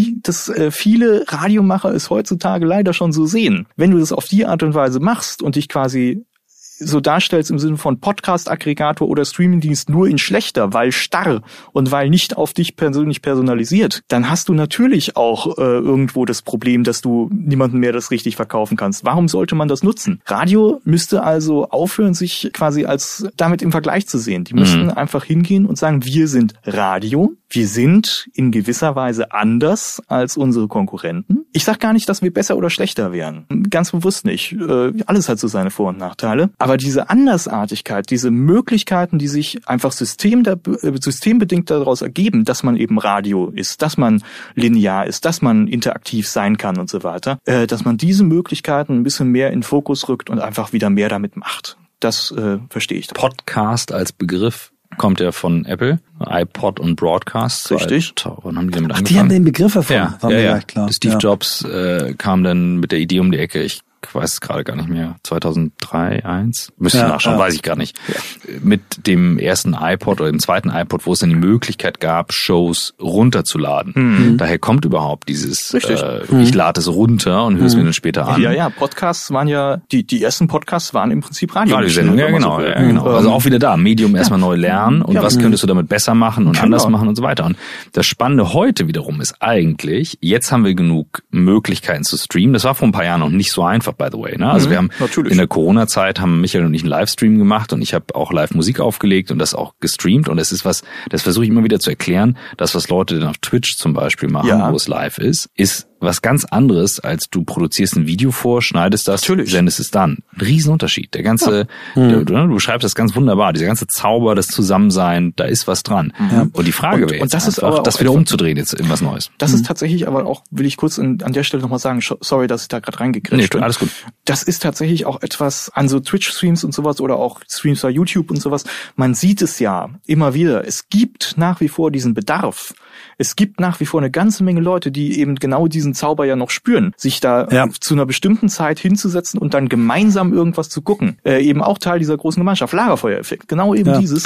Speaker 3: viele Radiomacher es heutzutage leider schon so sehen. Wenn du das auf die Art und Weise machst und dich quasi so darstellst im Sinne von Podcast-Aggregator oder Streamingdienst nur in schlechter, weil starr und weil nicht auf dich persönlich personalisiert, dann hast du natürlich auch irgendwo das Problem, dass du niemandem mehr das richtig verkaufen kannst. Warum sollte man das nutzen? Radio müsste also aufhören, sich quasi als damit im Vergleich zu sehen. Die müssten einfach hingehen und sagen, wir sind Radio, wir sind in gewisser Weise anders als unsere Konkurrenten. Ich sag gar nicht, dass wir besser oder schlechter wären. Ganz bewusst nicht. Alles hat so seine Vor- und Nachteile. Aber diese Andersartigkeit, diese Möglichkeiten, die sich einfach systembedingt daraus ergeben, dass man eben Radio ist, dass man linear ist, dass man interaktiv sein kann und so weiter, dass man diese Möglichkeiten ein bisschen mehr in den Fokus rückt und einfach wieder mehr damit macht. Das verstehe ich.
Speaker 1: Podcast als Begriff kommt ja von Apple, iPod und Broadcast.
Speaker 3: Richtig.
Speaker 1: Wann haben die damit angefangen?
Speaker 2: Die haben den Begriff erfunden.
Speaker 1: Ja. Klar. Steve Jobs kam dann mit der Idee um die Ecke. Ich weiß es gerade gar nicht mehr. 2003, 2001? Müsste ich nachschauen, weiß ich gar nicht. Ja. Mit dem ersten iPod oder dem zweiten iPod, wo es dann die Möglichkeit gab, Shows runterzuladen. Mhm. Daher kommt überhaupt dieses, ich lade es runter und höre es mir dann später an.
Speaker 3: Ja, Podcasts waren ja, die ersten Podcasts waren im Prinzip Radiosendungen.
Speaker 1: Ja, genau. Also auch wieder da, Medium erstmal neu lernen und was könntest du damit besser machen und anders machen und so weiter. Und das Spannende heute wiederum ist eigentlich, jetzt haben wir genug Möglichkeiten zu streamen. Das war vor ein paar Jahren noch nicht so einfach, by the way. Ne? Also wir haben in der Corona-Zeit haben Michael und ich einen Livestream gemacht und ich habe auch live Musik aufgelegt und das auch gestreamt und es ist was, das versuche ich immer wieder zu erklären, das, was Leute dann auf Twitch zum Beispiel machen, wo es live ist was ganz anderes, als du produzierst ein Video vor, schneidest das, sendest es dann. Ein Riesenunterschied. Der ganze, du schreibst das ganz wunderbar, dieser ganze Zauber, das Zusammensein, da ist was dran. Ja. Und die Frage wäre jetzt einfach, das wieder umzudrehen jetzt in was Neues.
Speaker 3: Das ist tatsächlich aber auch, will ich kurz an der Stelle nochmal sagen, sorry, dass ich da gerade reingegriffen bin.
Speaker 1: Alles gut.
Speaker 3: Das ist tatsächlich auch etwas an so Twitch-Streams und sowas oder auch Streams bei YouTube und sowas. Man sieht es ja immer wieder. Es gibt nach wie vor diesen Bedarf. Es gibt nach wie vor eine ganze Menge Leute, die eben genau diesen Zauber ja noch spüren, sich da zu einer bestimmten Zeit hinzusetzen und dann gemeinsam irgendwas zu gucken. Eben auch Teil dieser großen Gemeinschaft. Lagerfeuereffekt. Genau eben dieses.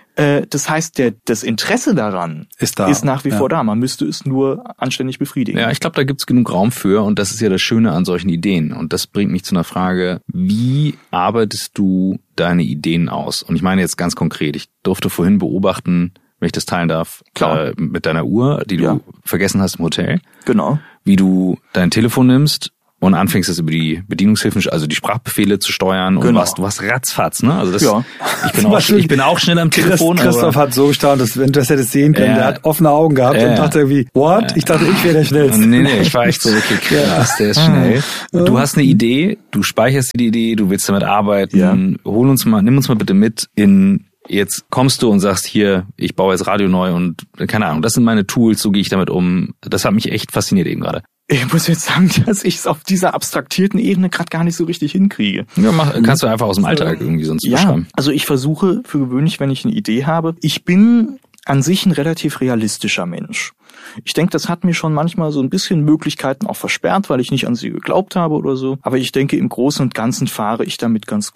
Speaker 3: Das heißt, das Interesse daran ist nach wie vor da. Man müsste es nur anständig befriedigen.
Speaker 1: Ja, ich glaube, da gibt's genug Raum für und das ist ja das Schöne an solchen Ideen. Und das bringt mich zu einer Frage, wie arbeitest du deine Ideen aus? Und ich meine jetzt ganz konkret, ich durfte vorhin beobachten, wenn ich das teilen darf, mit deiner Uhr, die du vergessen hast im Hotel.
Speaker 3: Genau.
Speaker 1: Wie du dein Telefon nimmst und anfängst, das über die Bedienungshilfen, also die Sprachbefehle zu steuern und du hast ratzfatz, ne? Also das, ich bin auch schnell am Telefon.
Speaker 2: Christoph hat so gestaunt, dass wenn du das hättest sehen können, der hat offene Augen gehabt und dachte irgendwie, what? Ich dachte, ich wäre der Schnellste.
Speaker 1: Nee, ich war echt so, okay, krass, der ist schnell. Du hast eine Idee, du speicherst die Idee, du willst damit arbeiten, nimm uns mal bitte mit in jetzt kommst du und sagst, hier, ich baue jetzt Radio neu und keine Ahnung, das sind meine Tools, so gehe ich damit um. Das hat mich echt fasziniert eben gerade.
Speaker 3: Ich muss jetzt sagen, dass ich es auf dieser abstraktierten Ebene gerade gar nicht so richtig hinkriege.
Speaker 1: Ja, kannst du einfach aus dem Alltag irgendwie sonst beschreiben.
Speaker 3: Also ich versuche für gewöhnlich, wenn ich eine Idee habe, ich bin an sich ein relativ realistischer Mensch. Ich denke, das hat mir schon manchmal so ein bisschen Möglichkeiten auch versperrt, weil ich nicht an sie geglaubt habe oder so. Aber ich denke, im Großen und Ganzen fahre ich damit ganz gut.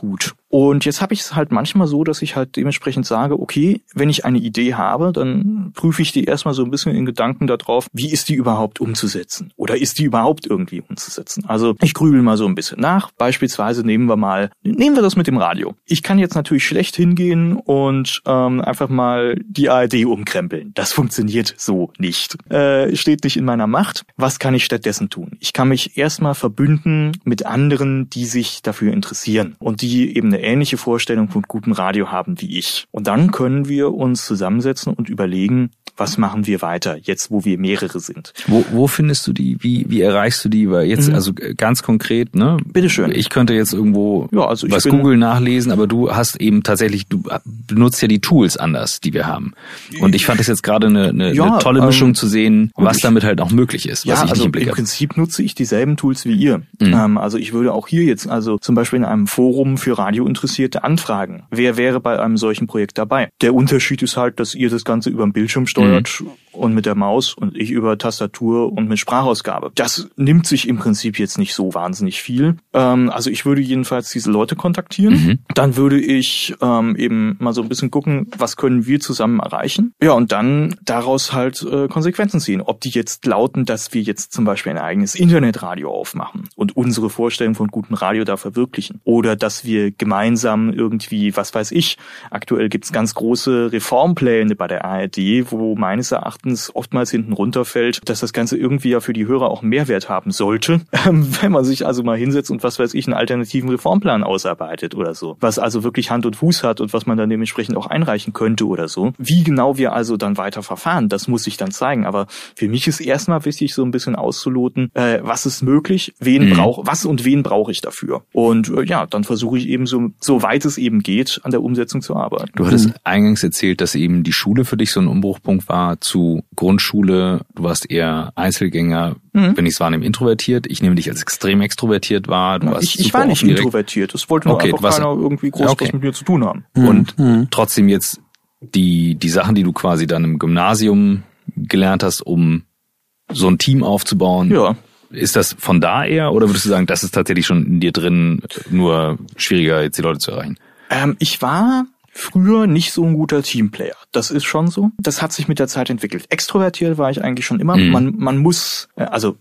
Speaker 3: Und jetzt habe ich es halt manchmal so, dass ich halt dementsprechend sage, okay, wenn ich eine Idee habe, dann prüfe ich die erstmal so ein bisschen in Gedanken darauf, wie ist die überhaupt umzusetzen? Oder ist die überhaupt irgendwie umzusetzen? Also ich grübel mal so ein bisschen nach. Beispielsweise nehmen wir das mit dem Radio. Ich kann jetzt natürlich schlecht hingehen und einfach mal die ARD umkrempeln. Das funktioniert so nicht. Steht nicht in meiner Macht. Was kann ich stattdessen tun? Ich kann mich erstmal verbünden mit anderen, die sich dafür interessieren und die eben eine ähnliche Vorstellung von gutem Radio haben wie ich. Und dann können wir uns zusammensetzen und überlegen, was machen wir weiter, jetzt wo wir mehrere sind.
Speaker 1: Wo findest du die? Wie erreichst du die? Weil jetzt, also ganz konkret, ne?
Speaker 3: Bitteschön.
Speaker 1: Ich könnte jetzt irgendwo was Google nachlesen, aber du hast eben tatsächlich, du benutzt ja die Tools anders, die wir haben. Und ich fand das jetzt gerade eine tolle Mischung zu sehen, was damit halt auch möglich ist, was ich nicht im Blick habe.
Speaker 3: Im Prinzip nutze ich dieselben Tools wie ihr. Also ich würde auch hier jetzt, also zum Beispiel in einem Forum für Radiointeressierte anfragen. Wer wäre bei einem solchen Projekt dabei? Der Unterschied ist halt, dass ihr das Ganze über den Bildschirm steuert und mit der Maus und ich über Tastatur und mit Sprachausgabe. Das nimmt sich im Prinzip jetzt nicht so wahnsinnig viel. Also ich würde jedenfalls diese Leute kontaktieren. Dann würde ich eben mal so ein bisschen gucken, was können wir zusammen erreichen. Ja, und dann daraus halt Konsequenzen ziehen. Ob die jetzt lauten, dass wir jetzt zum Beispiel ein eigenes Internetradio aufmachen und unsere Vorstellung von gutem Radio da verwirklichen. Oder dass wir gemeinsam irgendwie, was weiß ich, aktuell gibt's ganz große Reformpläne bei der ARD, wo meines Erachtens oftmals hinten runterfällt, dass das Ganze irgendwie ja für die Hörer auch einen Mehrwert haben sollte, wenn man sich also mal hinsetzt und was weiß ich, einen alternativen Reformplan ausarbeitet oder so, was also wirklich Hand und Fuß hat und was man dann dementsprechend auch einreichen könnte oder so. Wie genau wir also dann weiter verfahren, das muss sich dann zeigen, aber für mich ist erstmal wichtig, so ein bisschen auszuloten, was ist möglich, wen brauche ich dafür. Und dann versuche ich eben so weit es eben geht, an der Umsetzung zu arbeiten.
Speaker 1: Du hattest eingangs erzählt, dass eben die Schule für dich so ein Umbruchpunkt war zu Grundschule. Du warst eher Einzelgänger, wenn ich es wahrnehme, introvertiert. Ich nehme dich als extrem extrovertiert wahr.
Speaker 3: Ich war nicht introvertiert. Das wollte nur einfach keiner irgendwie groß was mit mir zu tun haben.
Speaker 1: Und trotzdem jetzt die Sachen, die du quasi dann im Gymnasium gelernt hast, um so ein Team aufzubauen.
Speaker 3: Ja.
Speaker 1: Ist das von da eher oder würdest du sagen, das ist tatsächlich schon in dir drin, nur schwieriger jetzt die Leute zu erreichen?
Speaker 3: Ich war früher nicht so ein guter Teamplayer. Das ist schon so. Das hat sich mit der Zeit entwickelt. Extrovertiert war ich eigentlich schon immer. Man muss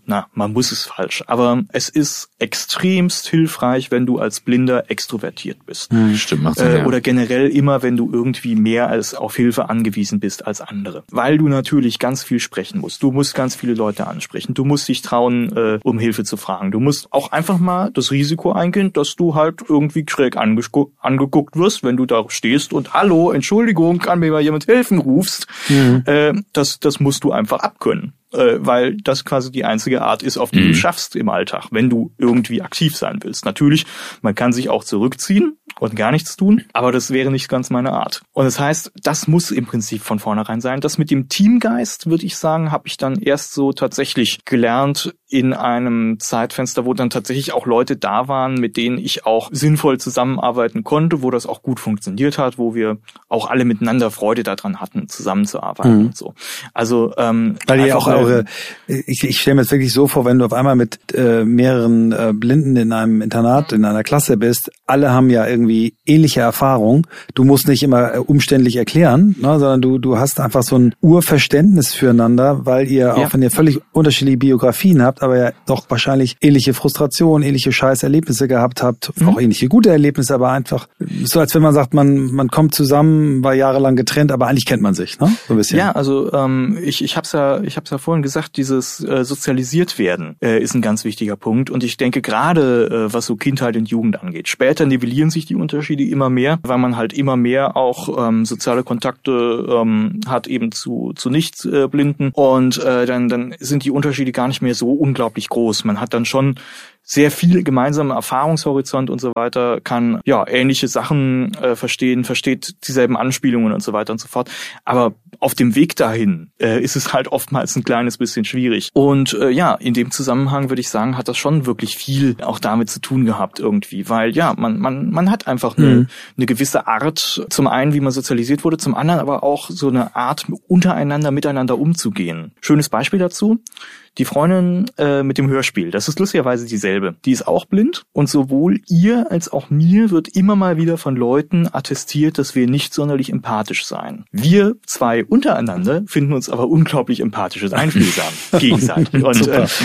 Speaker 3: es falsch. Aber es ist extremst hilfreich, wenn du als Blinder extrovertiert bist.
Speaker 1: Stimmt, macht Sinn, ja.
Speaker 3: Oder generell immer, wenn du irgendwie mehr als auf Hilfe angewiesen bist als andere. Weil du natürlich ganz viel sprechen musst. Du musst ganz viele Leute ansprechen. Du musst dich trauen, um Hilfe zu fragen. Du musst auch einfach mal das Risiko eingehen, dass du halt irgendwie schräg angeguckt wirst, wenn du da stehst und hallo, Entschuldigung, kann mir mal jemand helfen, rufst. Das musst du einfach abkönnen. Weil das quasi die einzige Art ist, auf die du schaffst im Alltag, wenn du irgendwie aktiv sein willst. Natürlich, man kann sich auch zurückziehen und gar nichts tun, aber das wäre nicht ganz meine Art. Und das heißt, das muss im Prinzip von vornherein sein. Das mit dem Teamgeist, würde ich sagen, habe ich dann erst so tatsächlich gelernt in einem Zeitfenster, wo dann tatsächlich auch Leute da waren, mit denen ich auch sinnvoll zusammenarbeiten konnte, wo das auch gut funktioniert hat, wo wir auch alle miteinander Freude daran hatten, zusammenzuarbeiten und so. Also
Speaker 2: weil ihr auch ich stelle mir jetzt wirklich so vor, wenn du auf einmal mit mehreren Blinden in einem Internat, in einer Klasse bist, alle haben ja irgendwie ähnliche Erfahrungen. Du musst nicht immer umständlich erklären, ne, sondern du hast einfach so ein Urverständnis füreinander, weil ihr, auch wenn ihr völlig unterschiedliche Biografien habt, aber ja doch wahrscheinlich ähnliche Frustrationen, ähnliche Scheißerlebnisse gehabt habt, auch ähnliche gute Erlebnisse, aber einfach so, als wenn man sagt, man kommt zusammen, war jahrelang getrennt, aber eigentlich kennt man sich, ne? So ein bisschen.
Speaker 3: Ja, also ich hab's ja vorhin gesagt, dieses sozialisiert werden ist ein ganz wichtiger Punkt und ich denke gerade, was so Kindheit und Jugend angeht. Später nivellieren sich die Unterschiede immer mehr, weil man halt immer mehr auch soziale Kontakte hat eben zu Nichtblinden und dann sind die Unterschiede gar nicht mehr so unglaublich groß. Man hat dann schon sehr viel gemeinsamen Erfahrungshorizont und so weiter, kann ähnliche Sachen verstehen, versteht dieselben Anspielungen und so weiter und so fort. Aber auf dem Weg dahin ist es halt oftmals ein kleines bisschen schwierig. Und in dem Zusammenhang würde ich sagen, hat das schon wirklich viel auch damit zu tun gehabt irgendwie, weil man hat einfach eine gewisse Art, zum einen, wie man sozialisiert wurde, zum anderen aber auch so eine Art, miteinander umzugehen. Schönes Beispiel dazu. Die Freundin mit dem Hörspiel, das ist lustigerweise dieselbe. Die ist auch blind und sowohl ihr als auch mir wird immer mal wieder von Leuten attestiert, dass wir nicht sonderlich empathisch seien. Wir zwei untereinander finden uns aber unglaublich empathisch und einfühlsam gegenseitig. Und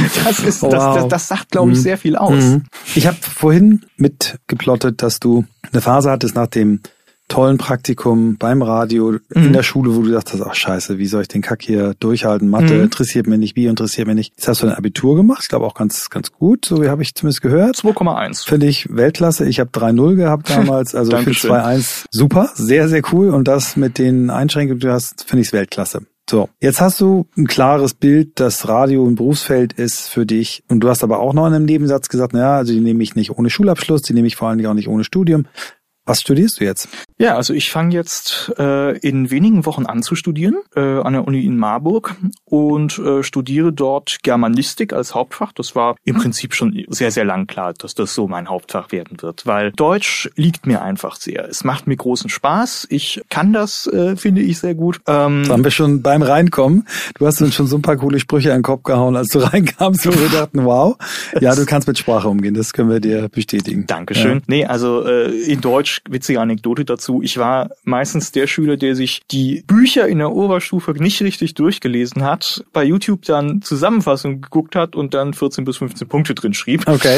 Speaker 3: das sagt, glaube ich, sehr viel aus.
Speaker 2: Ich habe vorhin mitgeplottet, dass du eine Phase hattest nach dem tollen Praktikum beim Radio in der Schule, wo du dachtest, ach scheiße, wie soll ich den Kack hier durchhalten? Mathe interessiert mich nicht, Bio interessiert mich nicht. Jetzt hast du ein Abitur gemacht, ich glaube auch ganz gut, so wie habe ich zumindest gehört.
Speaker 3: 2,1.
Speaker 2: Finde ich Weltklasse. Ich habe 3,0 gehabt damals, also ich finde 2,1 super, sehr, sehr cool. Und das mit den Einschränkungen, die du hast, finde ich Weltklasse. So, jetzt hast du ein klares Bild, dass Radio ein Berufsfeld ist für dich. Und du hast aber auch noch in einem Nebensatz gesagt, naja, also die nehme ich nicht ohne Schulabschluss, die nehme ich vor allen Dingen auch nicht ohne Studium. Was studierst du jetzt?
Speaker 3: Ja, also ich fange jetzt in wenigen Wochen an zu studieren an der Uni in Marburg und studiere dort Germanistik als Hauptfach. Das war im Prinzip schon sehr, sehr lang klar, dass das so mein Hauptfach werden wird, weil Deutsch liegt mir einfach sehr. Es macht mir großen Spaß. Ich kann das, finde ich, sehr gut.
Speaker 2: Das haben wir schon beim Reinkommen. Du hast uns schon so ein paar coole Sprüche in den Kopf gehauen, als du reinkamst, wo wir dachten, wow, ja, du kannst mit Sprache umgehen. Das können wir dir bestätigen.
Speaker 3: Dankeschön. Ja. Nee, also in Deutsch, witzige Anekdote dazu, ich war meistens der Schüler, der sich die Bücher in der Oberstufe nicht richtig durchgelesen hat, bei YouTube dann Zusammenfassungen geguckt hat und dann 14 bis 15 Punkte drin schrieb.
Speaker 2: Okay.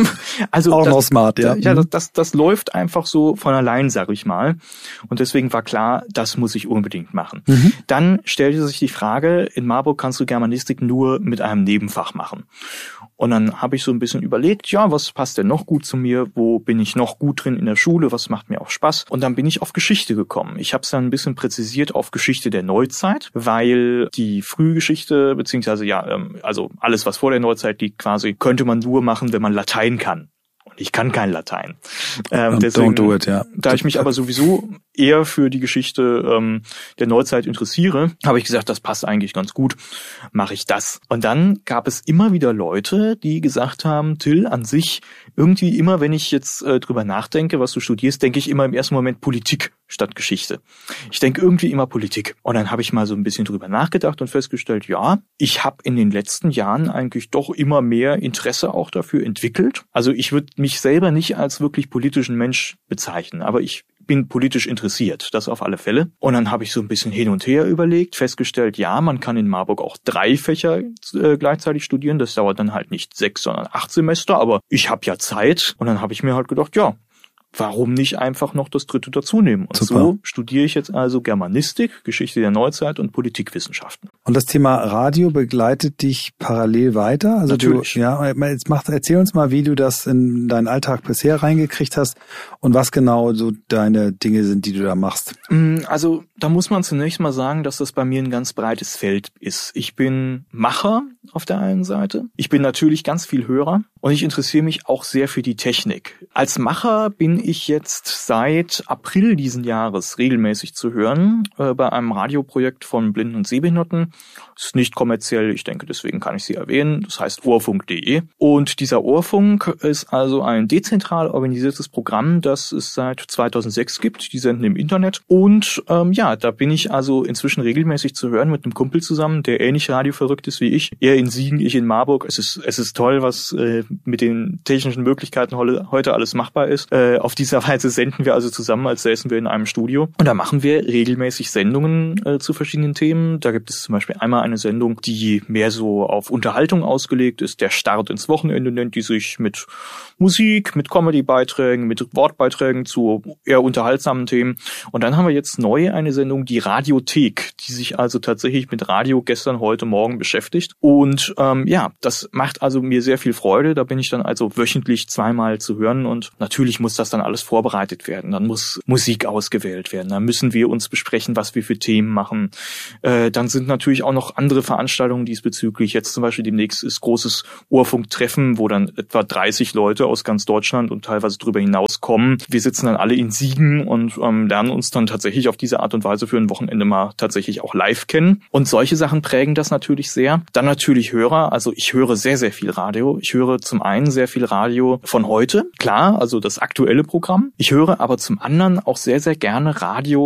Speaker 3: Also
Speaker 2: auch noch smart, ja.
Speaker 3: Ja, das läuft einfach so von allein, sag ich mal. Und deswegen war klar, das muss ich unbedingt machen. Dann stellte sich die Frage, in Marburg kannst du Germanistik nur mit einem Nebenfach machen. Und dann habe ich so ein bisschen überlegt, ja, was passt denn noch gut zu mir? Wo bin ich noch gut drin in der Schule? Was macht mir auch Spaß? Und dann bin ich auf Geschichte gekommen. Ich habe es dann ein bisschen präzisiert auf Geschichte der Neuzeit, weil die Frühgeschichte, beziehungsweise also alles, was vor der Neuzeit liegt quasi, könnte man nur machen, wenn man Latein kann. Und ich kann kein Latein. Deswegen,
Speaker 2: don't do it, ja.
Speaker 3: Da ich mich aber sowieso eher für die Geschichte der Neuzeit interessiere, habe ich gesagt, das passt eigentlich ganz gut, mache ich das. Und dann gab es immer wieder Leute, die gesagt haben, Till, an sich, irgendwie immer, wenn ich jetzt drüber nachdenke, was du studierst, denke ich immer im ersten Moment Politik statt Geschichte. Ich denke irgendwie immer Politik. Und dann habe ich mal so ein bisschen drüber nachgedacht und festgestellt, ja, ich habe in den letzten Jahren eigentlich doch immer mehr Interesse auch dafür entwickelt. Also ich würde mich selber nicht als wirklich politischen Mensch bezeichnen, aber ich bin politisch interessiert, das auf alle Fälle. Und dann habe ich so ein bisschen hin und her überlegt, festgestellt, ja, man kann in Marburg auch 3 Fächer gleichzeitig studieren. Das dauert dann halt nicht 6, sondern 8 Semester, aber ich habe ja Zeit. Und dann habe ich mir halt gedacht, ja, warum nicht einfach noch das 3. dazu nehmen? Und super. So studiere ich jetzt also Germanistik, Geschichte der Neuzeit und Politikwissenschaften.
Speaker 2: Und das Thema Radio begleitet dich parallel weiter? Also
Speaker 3: natürlich.
Speaker 2: Erzähl uns mal, wie du das in deinen Alltag bisher reingekriegt hast und was genau so deine Dinge sind, die du da machst.
Speaker 3: Also da muss man zunächst mal sagen, dass das bei mir ein ganz breites Feld ist. Ich bin Macher auf der einen Seite. Ich bin natürlich ganz viel Hörer und ich interessiere mich auch sehr für die Technik. Als Macher bin ich jetzt seit April diesen Jahres regelmäßig zu hören bei einem Radioprojekt von Blinden und Sehbehinderten. Ist nicht kommerziell, ich denke, deswegen kann ich sie erwähnen. Das heißt Ohrfunk.de. Und dieser Ohrfunk ist also ein dezentral organisiertes Programm, das es seit 2006 gibt. Die senden im Internet. Und da bin ich also inzwischen regelmäßig zu hören mit einem Kumpel zusammen, der ähnlich radioverrückt ist wie ich. Er in Siegen, ich in Marburg. Es ist toll, was mit den technischen Möglichkeiten heute alles machbar ist. Auf dieser Weise senden wir also zusammen, als säßen wir in einem Studio. Und da machen wir regelmäßig Sendungen zu verschiedenen Themen. Da gibt es zum Beispiel einmal eine Sendung, die mehr so auf Unterhaltung ausgelegt ist. Der Start ins Wochenende nennt die sich, mit Musik, mit Comedy-Beiträgen, mit Wortbeiträgen zu eher unterhaltsamen Themen. Und dann haben wir jetzt neu eine Sendung, die Radiothek, die sich also tatsächlich mit Radio gestern, heute, morgen beschäftigt. Und das macht also mir sehr viel Freude. Da bin ich dann also wöchentlich 2-mal zu hören und natürlich muss das dann alles vorbereitet werden. Dann muss Musik ausgewählt werden. Dann müssen wir uns besprechen, was wir für Themen machen. Dann sind natürlich auch noch andere Veranstaltungen diesbezüglich. Jetzt zum Beispiel demnächst ist großes Ohrfunktreffen, wo dann etwa 30 Leute aus ganz Deutschland und teilweise darüber hinaus kommen. Wir sitzen dann alle in Siegen und lernen uns dann tatsächlich auf diese Art und Weise für ein Wochenende mal tatsächlich auch live kennen. Und solche Sachen prägen das natürlich sehr. Dann natürlich Hörer. Also ich höre sehr, sehr viel Radio. Ich höre zum einen sehr viel Radio von heute. Klar, also das aktuelle Programm. Ich höre aber zum anderen auch sehr, sehr gerne Radio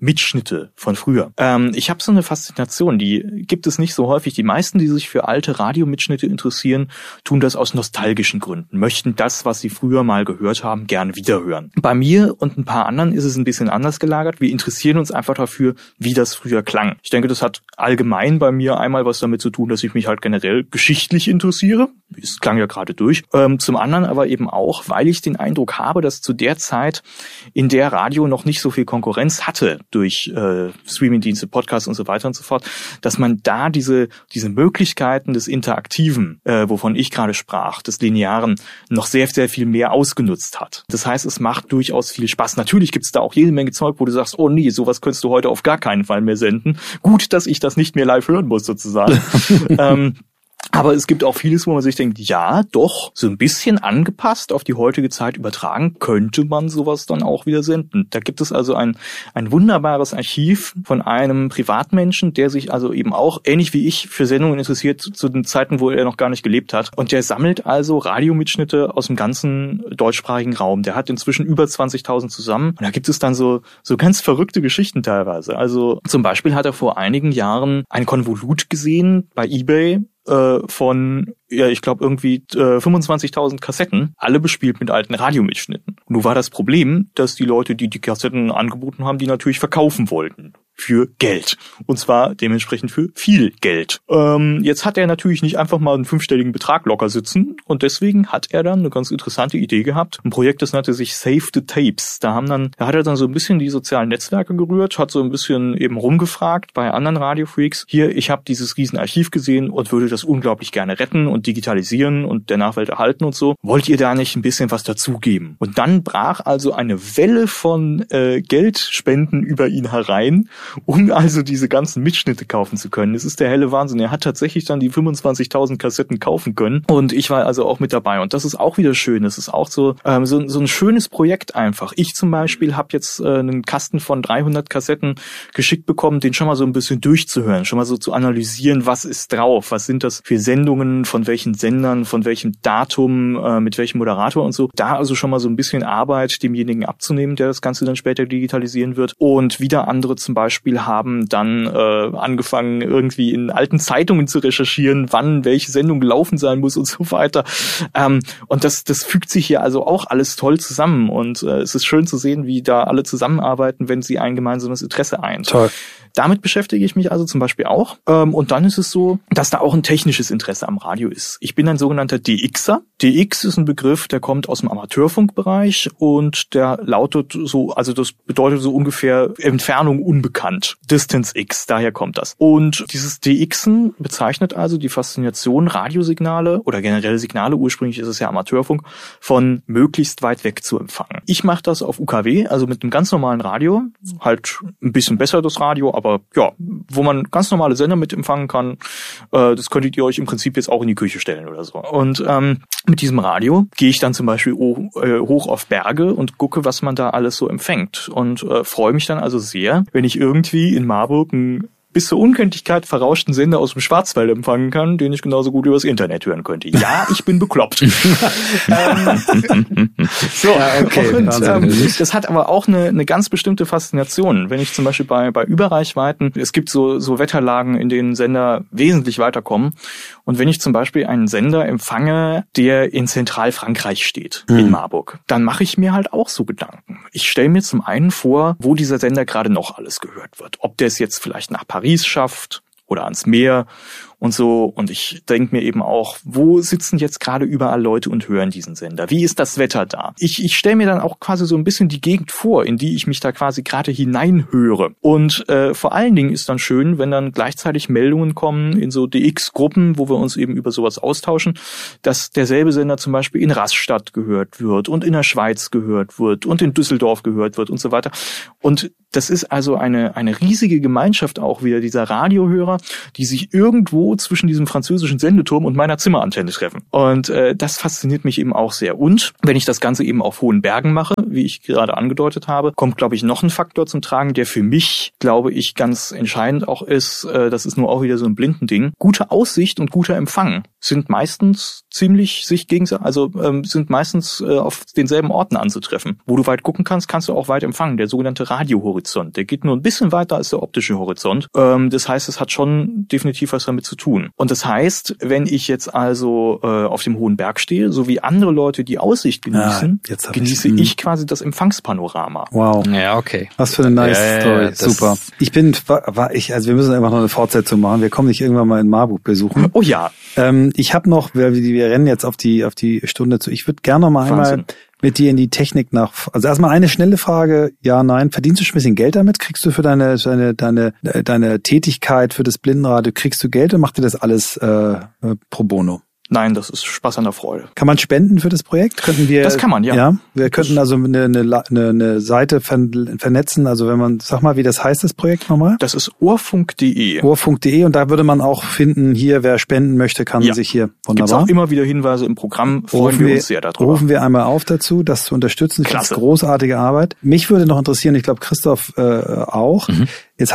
Speaker 3: Mitschnitte von früher. Ich habe so eine Faszination, die gibt es nicht so häufig. Die meisten, die sich für alte Radiomitschnitte interessieren, tun das aus nostalgischen Gründen, möchten das, was sie früher mal gehört haben, gerne wiederhören. Bei mir und ein paar anderen ist es ein bisschen anders gelagert. Wir interessieren uns einfach dafür, wie das früher klang. Ich denke, das hat allgemein bei mir einmal was damit zu tun, dass ich mich halt generell geschichtlich interessiere. Es klang ja gerade durch. Zum anderen aber eben auch, weil ich den Eindruck habe, dass zu der Zeit, in der Radio noch nicht so viel Konkurrenz hatte durch Streamingdienste, Podcasts und so weiter und so fort, dass man da diese Möglichkeiten des Interaktiven, wovon ich gerade sprach, des Linearen, noch sehr, sehr viel mehr ausgenutzt hat. Das heißt, es macht durchaus viel Spaß. Natürlich gibt es da auch jede Menge Zeug, wo du sagst, oh nee, sowas könntest du heute auf gar keinen Fall mehr senden. Gut, dass ich das nicht mehr live hören muss, sozusagen. Aber es gibt auch vieles, wo man sich denkt, ja, doch, so ein bisschen angepasst auf die heutige Zeit übertragen, könnte man sowas dann auch wieder senden. Da gibt es also ein wunderbares Archiv von einem Privatmenschen, der sich also eben auch, ähnlich wie ich, für Sendungen interessiert, zu den Zeiten, wo er noch gar nicht gelebt hat. Und der sammelt also Radiomitschnitte aus dem ganzen deutschsprachigen Raum. Der hat inzwischen über 20.000 zusammen. Und da gibt es dann so ganz verrückte Geschichten teilweise. Also zum Beispiel hat er vor einigen Jahren ein Konvolut gesehen bei eBay, von, ja, ich glaube irgendwie 25.000 Kassetten, alle bespielt mit alten Radiomitschnitten. Nun war das Problem, dass die Leute, die Kassetten angeboten haben, die natürlich verkaufen wollten. Für Geld. Und zwar dementsprechend für viel Geld. Jetzt hat er natürlich nicht einfach mal einen 5-stelligen Betrag locker sitzen und deswegen hat er dann eine ganz interessante Idee gehabt. Ein Projekt, das nannte sich Save the Tapes. Da hat er dann so ein bisschen die sozialen Netzwerke gerührt, hat so ein bisschen eben rumgefragt bei anderen Radiofreaks. Hier, ich habe dieses Riesenarchiv gesehen und würde das unglaublich gerne retten und digitalisieren und der Nachwelt erhalten und so. Wollt ihr da nicht ein bisschen was dazugeben? Und dann brach also eine Welle von Geldspenden über ihn herein, um also diese ganzen Mitschnitte kaufen zu können. Das ist der helle Wahnsinn. Er hat tatsächlich dann die 25.000 Kassetten kaufen können und ich war also auch mit dabei. Und das ist auch wieder schön. Das ist auch so ein schönes Projekt einfach. Ich zum Beispiel habe jetzt einen Kasten von 300 Kassetten geschickt bekommen, den schon mal so ein bisschen durchzuhören, schon mal so zu analysieren, was ist drauf, was sind das für Sendungen, von welchen Sendern, von welchem Datum, mit welchem Moderator und so. Da also schon mal so ein bisschen Arbeit demjenigen abzunehmen, der das Ganze dann später digitalisieren wird. Und wieder andere zum Beispiel haben dann angefangen, irgendwie in alten Zeitungen zu recherchieren, wann welche Sendung gelaufen sein muss und so weiter. Und das fügt sich hier also auch alles toll zusammen. Und es ist schön zu sehen, wie da alle zusammenarbeiten, wenn sie ein gemeinsames Interesse eint.
Speaker 2: Toll.
Speaker 3: Damit beschäftige ich mich also zum Beispiel auch. Und dann ist es so, dass da auch ein technisches Interesse am Radio ist. Ich bin ein sogenannter DXer. DX ist ein Begriff, der kommt aus dem Amateurfunkbereich und der lautet so, also das bedeutet so ungefähr Entfernung unbekannt. Distance X, daher kommt das. Und dieses DXen bezeichnet also die Faszination, Radiosignale oder generelle Signale, ursprünglich ist es ja Amateurfunk, von möglichst weit weg zu empfangen. Ich mache das auf UKW, also mit einem ganz normalen Radio, halt ein bisschen besser das Radio, aber ja, wo man ganz normale Sender mit empfangen kann, das könntet ihr euch im Prinzip jetzt auch in die Küche stellen oder so. Und mit diesem Radio gehe ich dann zum Beispiel hoch auf Berge und gucke, was man da alles so empfängt. Und freue mich dann also sehr, wenn ich irgendwie in Marburg ein bis zur Unkenntlichkeit verrauschten Sender aus dem Schwarzwald empfangen kann, den ich genauso gut übers Internet hören könnte. Ja, ich bin bekloppt. So, ja, okay. Und, das hat aber auch eine ganz bestimmte Faszination. Wenn ich zum Beispiel bei Überreichweiten, es gibt so Wetterlagen, in denen Sender wesentlich weiterkommen. Und wenn ich zum Beispiel einen Sender empfange, der in Zentralfrankreich steht, in Marburg, dann mache ich mir halt auch so Gedanken. Ich stelle mir zum einen vor, wo dieser Sender gerade noch alles gehört wird. Ob der es jetzt vielleicht nach Paris schafft oder ans Meer und so. Und ich denke mir eben auch, wo sitzen jetzt gerade überall Leute und hören diesen Sender? Wie ist das Wetter da? Ich stelle mir dann auch quasi so ein bisschen die Gegend vor, in die ich mich da quasi gerade hineinhöre. Und vor allen Dingen ist dann schön, wenn dann gleichzeitig Meldungen kommen in so DX-Gruppen, wo wir uns eben über sowas austauschen, dass derselbe Sender zum Beispiel in Rastatt gehört wird und in der Schweiz gehört wird und in Düsseldorf gehört wird und so weiter. Und das ist also eine riesige Gemeinschaft auch wieder dieser Radiohörer, die sich irgendwo irgendwo zwischen diesem französischen Sendeturm und meiner Zimmerantenne treffen. Und das fasziniert mich eben auch sehr. Und wenn ich das Ganze eben auf hohen Bergen mache, wie ich gerade angedeutet habe, kommt, glaube ich, noch ein Faktor zum Tragen, der für mich, glaube ich, ganz entscheidend auch ist. Das ist nur auch wieder so ein Blindending. Gute Aussicht und guter Empfang sind meistens ziemlich sich gegenseitig, also sind meistens auf denselben Orten anzutreffen. Wo du weit gucken kannst, kannst du auch weit empfangen. Der sogenannte Radiohorizont, der geht nur ein bisschen weiter als der optische Horizont. Das heißt, es hat schon definitiv was damit zu tun. Und das heißt, wenn ich jetzt also auf dem hohen Berg stehe, so wie andere Leute die Aussicht genießen, genieße ich quasi das Empfangspanorama.
Speaker 2: Wow.
Speaker 1: Ja, okay.
Speaker 2: Was für eine nice Story. Super. Also wir müssen einfach noch eine Fortsetzung machen. Wir kommen nicht irgendwann mal in Marburg besuchen.
Speaker 3: Oh ja.
Speaker 2: Ich habe noch, wir rennen jetzt auf die Stunde zu. Ich würde gerne noch mal einmal mit dir in die Technik also erstmal eine schnelle Frage, ja, nein. Verdienst du schon ein bisschen Geld damit? Kriegst du für deine Tätigkeit für das Blindenradio, kriegst du Geld oder macht dir das alles pro bono?
Speaker 3: Nein, das ist Spaß an der Freude.
Speaker 2: Kann man spenden für das Projekt?
Speaker 3: Das kann man, ja.
Speaker 2: Ja, wir könnten also eine Seite vernetzen. Also wenn man, sag mal, wie das heißt, das Projekt nochmal?
Speaker 3: Das ist ohrfunk.de.
Speaker 2: Ohrfunk.de und da würde man auch finden, hier, wer spenden möchte, kann sich hier wunderbar.
Speaker 3: Gibt's auch immer wieder Hinweise im Programm, freuen wir uns sehr darüber.
Speaker 2: Rufen wir einmal auf dazu, das zu unterstützen.
Speaker 3: Klasse.
Speaker 2: Das ist großartige Arbeit. Mich würde noch interessieren, ich glaube Christoph auch. Jetzt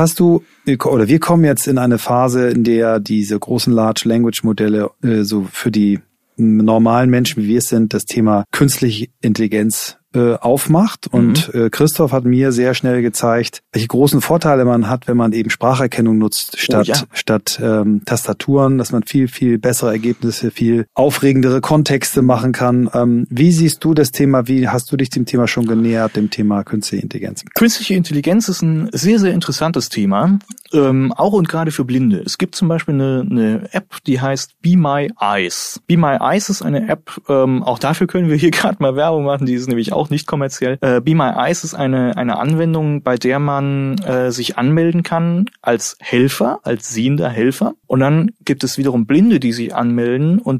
Speaker 2: wir kommen jetzt in eine Phase, in der diese großen Large Language Modelle so für die normalen Menschen, wie wir es sind, das Thema künstliche Intelligenz aufmacht. Und Christoph hat mir sehr schnell gezeigt, welche großen Vorteile man hat, wenn man eben Spracherkennung nutzt statt Tastaturen, dass man viel, viel bessere Ergebnisse, viel aufregendere Kontexte machen kann. Wie siehst du das Thema? Wie hast du dich dem Thema schon genähert, dem Thema künstliche Intelligenz?
Speaker 3: Künstliche Intelligenz ist ein sehr, sehr interessantes Thema, auch und gerade für Blinde. Es gibt zum Beispiel eine App, die heißt Be My Eyes. Be My Eyes ist eine App, auch dafür können wir hier gerade mal Werbung machen, die ist nämlich auch nicht kommerziell. Be My Eyes ist eine Anwendung, bei der man sich anmelden kann als Helfer, als sehender Helfer. Und dann gibt es wiederum Blinde, die sich anmelden und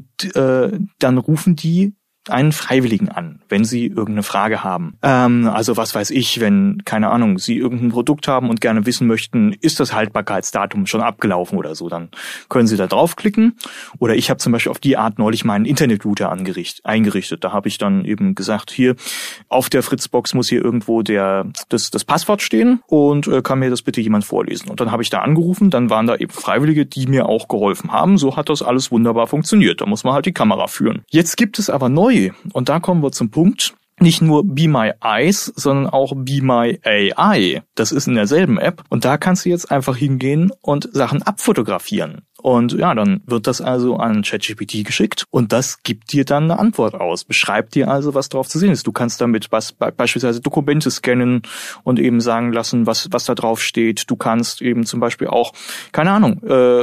Speaker 3: dann rufen die einen Freiwilligen an, wenn sie irgendeine Frage haben. Also was weiß ich, wenn, keine Ahnung, sie irgendein Produkt haben und gerne wissen möchten, ist das Haltbarkeitsdatum schon abgelaufen oder so, dann können sie da draufklicken. Oder ich habe zum Beispiel auf die Art neulich meinen Internetrouter eingerichtet. Da habe ich dann eben gesagt, hier auf der Fritzbox muss hier irgendwo das Passwort stehen und kann mir das bitte jemand vorlesen. Und dann habe ich da angerufen, dann waren da eben Freiwillige, die mir auch geholfen haben. So hat das alles wunderbar funktioniert. Da muss man halt die Kamera führen. Jetzt gibt es aber neue. Und da kommen wir zum Punkt. Nicht nur Be My Eyes, sondern auch Be My AI. Das ist in derselben App. Und da kannst du jetzt einfach hingehen und Sachen abfotografieren. Und ja, dann wird das also an ChatGPT geschickt und das gibt dir dann eine Antwort aus. Beschreibt dir also, was drauf zu sehen ist. Du kannst damit beispielsweise Dokumente scannen und eben sagen lassen, was da drauf steht. Du kannst eben zum Beispiel auch, keine Ahnung,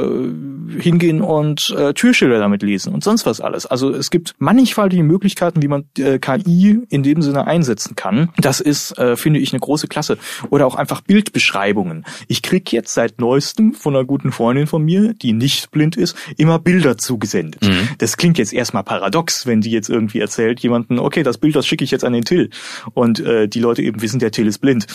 Speaker 3: hingehen und Türschilder damit lesen und sonst was alles. Also es gibt mannigfaltige Möglichkeiten, wie man KI in dem Sinne einsetzen kann. Das ist, finde ich, eine große Klasse. Oder auch einfach Bildbeschreibungen. Ich krieg jetzt seit neuestem von einer guten Freundin von mir, die nicht blind ist, immer Bilder zugesendet. Das klingt jetzt erstmal paradox, wenn die jetzt irgendwie erzählt jemanden, okay, das Bild, das schicke ich jetzt an den Till. Und die Leute eben wissen, der Till ist blind.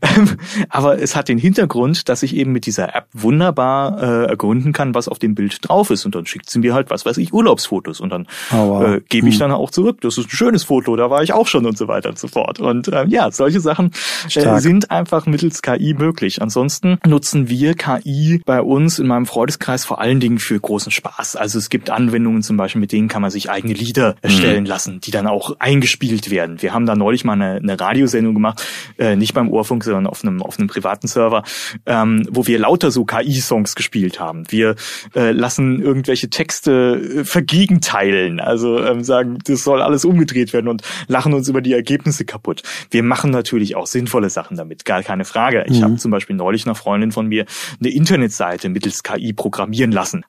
Speaker 3: Aber es hat den Hintergrund, dass ich eben mit dieser App wunderbar ergründen kann, was auf dem Bild drauf ist. Und dann schickt sie mir halt, was weiß ich, Urlaubsfotos. Und dann gebe ich dann auch zurück. Das ist ein schönes Foto, da war ich auch schon und so weiter und so fort. Und ja, solche Sachen sind einfach mittels KI möglich. Ansonsten nutzen wir KI bei uns in meinem Freundeskreis vor allen Dingen für großen Spaß. Also es gibt Anwendungen zum Beispiel, mit denen kann man sich eigene Lieder erstellen lassen, die dann auch eingespielt werden. Wir haben da neulich mal eine Radiosendung gemacht, nicht beim Ohrfunk, sondern auf einem privaten Server, wo wir lauter so KI-Songs gespielt haben. Wir lassen irgendwelche Texte vergegenteilen, also sagen, das soll alles umgedreht werden und lachen uns über die Ergebnisse kaputt. Wir machen natürlich auch sinnvolle Sachen damit, gar keine Frage. Ich habe zum Beispiel neulich einer Freundin von mir eine Internetseite mittels KI programmieren lassen.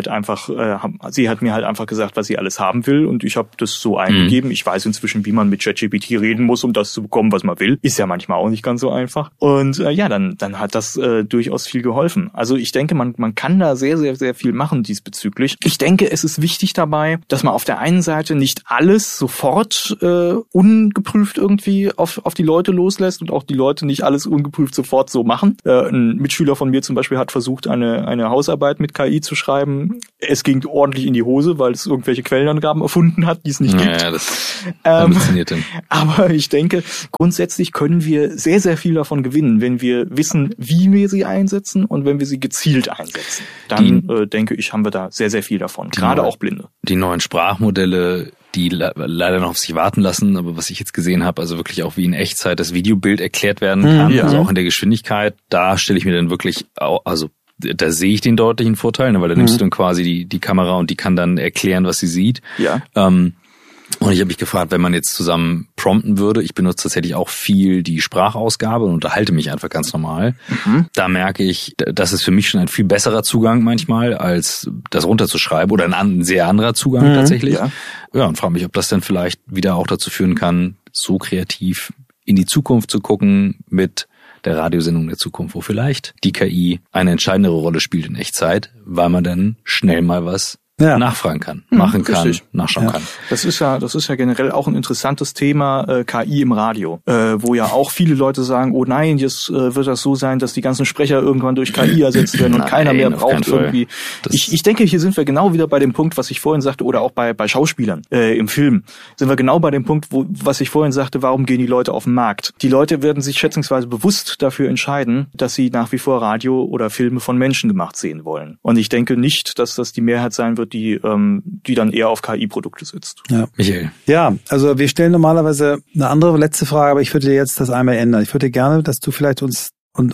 Speaker 3: Sie hat mir halt einfach gesagt, was sie alles haben will und ich habe das so eingegeben. Ich weiß inzwischen, wie man mit ChatGPT reden muss, um das zu bekommen, was man will. Ist ja manchmal auch nicht ganz so einfach. Und dann hat das durchaus viel geholfen. Also ich denke, man kann da sehr, sehr, sehr viel machen diesbezüglich. Ich denke, es ist wichtig dabei, dass man auf der einen Seite nicht alles sofort ungeprüft irgendwie auf die Leute loslässt und auch die Leute nicht alles ungeprüft sofort so machen. Ein Mitschüler von mir zum Beispiel hat versucht, eine Hausarbeit mit KI KI zu schreiben, es ging ordentlich in die Hose, weil es irgendwelche Quellenangaben erfunden hat, die es nicht gibt.
Speaker 1: Ja, das funktioniert dann.
Speaker 3: Aber ich denke, grundsätzlich können wir sehr, sehr viel davon gewinnen, wenn wir wissen, wie wir sie einsetzen und wenn wir sie gezielt einsetzen. Dann, denke ich, haben wir da sehr, sehr viel davon. Gerade auch Blinde.
Speaker 1: Die neuen Sprachmodelle, die leider noch auf sich warten lassen, aber was ich jetzt gesehen habe, also wirklich auch wie in Echtzeit das Videobild erklärt werden kann, also auch in der Geschwindigkeit, da stelle ich mir dann wirklich, also da sehe ich den deutlichen Vorteil, ne, weil da nimmst du dann quasi die Kamera und die kann dann erklären, was sie sieht.
Speaker 3: Ja.
Speaker 1: Und ich habe mich gefragt, wenn man jetzt zusammen prompten würde, ich benutze tatsächlich auch viel die Sprachausgabe und unterhalte mich einfach ganz normal. Da merke ich, das ist für mich schon ein viel besserer Zugang manchmal, als das runterzuschreiben oder ein sehr anderer Zugang tatsächlich. Ja, und frage mich, ob das dann vielleicht wieder auch dazu führen kann, so kreativ in die Zukunft zu gucken mit der Radiosendung der Zukunft, wo vielleicht die KI eine entscheidendere Rolle spielt in Echtzeit, weil man dann schnell mal was nachfragen kann, machen kann, nachschauen kann.
Speaker 3: Das ist ja generell auch ein interessantes Thema, KI im Radio, wo ja auch viele Leute sagen, oh nein, jetzt wird das so sein, dass die ganzen Sprecher irgendwann durch KI ersetzt werden und keiner mehr braucht irgendwie. Ich denke, hier sind wir genau wieder bei dem Punkt, was ich vorhin sagte, oder auch bei Schauspielern im Film, sind wir genau bei dem Punkt, was ich vorhin sagte, warum gehen die Leute auf den Markt? Die Leute werden sich schätzungsweise bewusst dafür entscheiden, dass sie nach wie vor Radio oder Filme von Menschen gemacht sehen wollen. Und ich denke nicht, dass das die Mehrheit sein wird, die dann eher auf KI-Produkte sitzt.
Speaker 2: Ja.
Speaker 1: Michael.
Speaker 2: Ja, also wir stellen normalerweise eine andere letzte Frage, aber ich würde dir jetzt das einmal ändern. Ich würde gerne, dass du vielleicht uns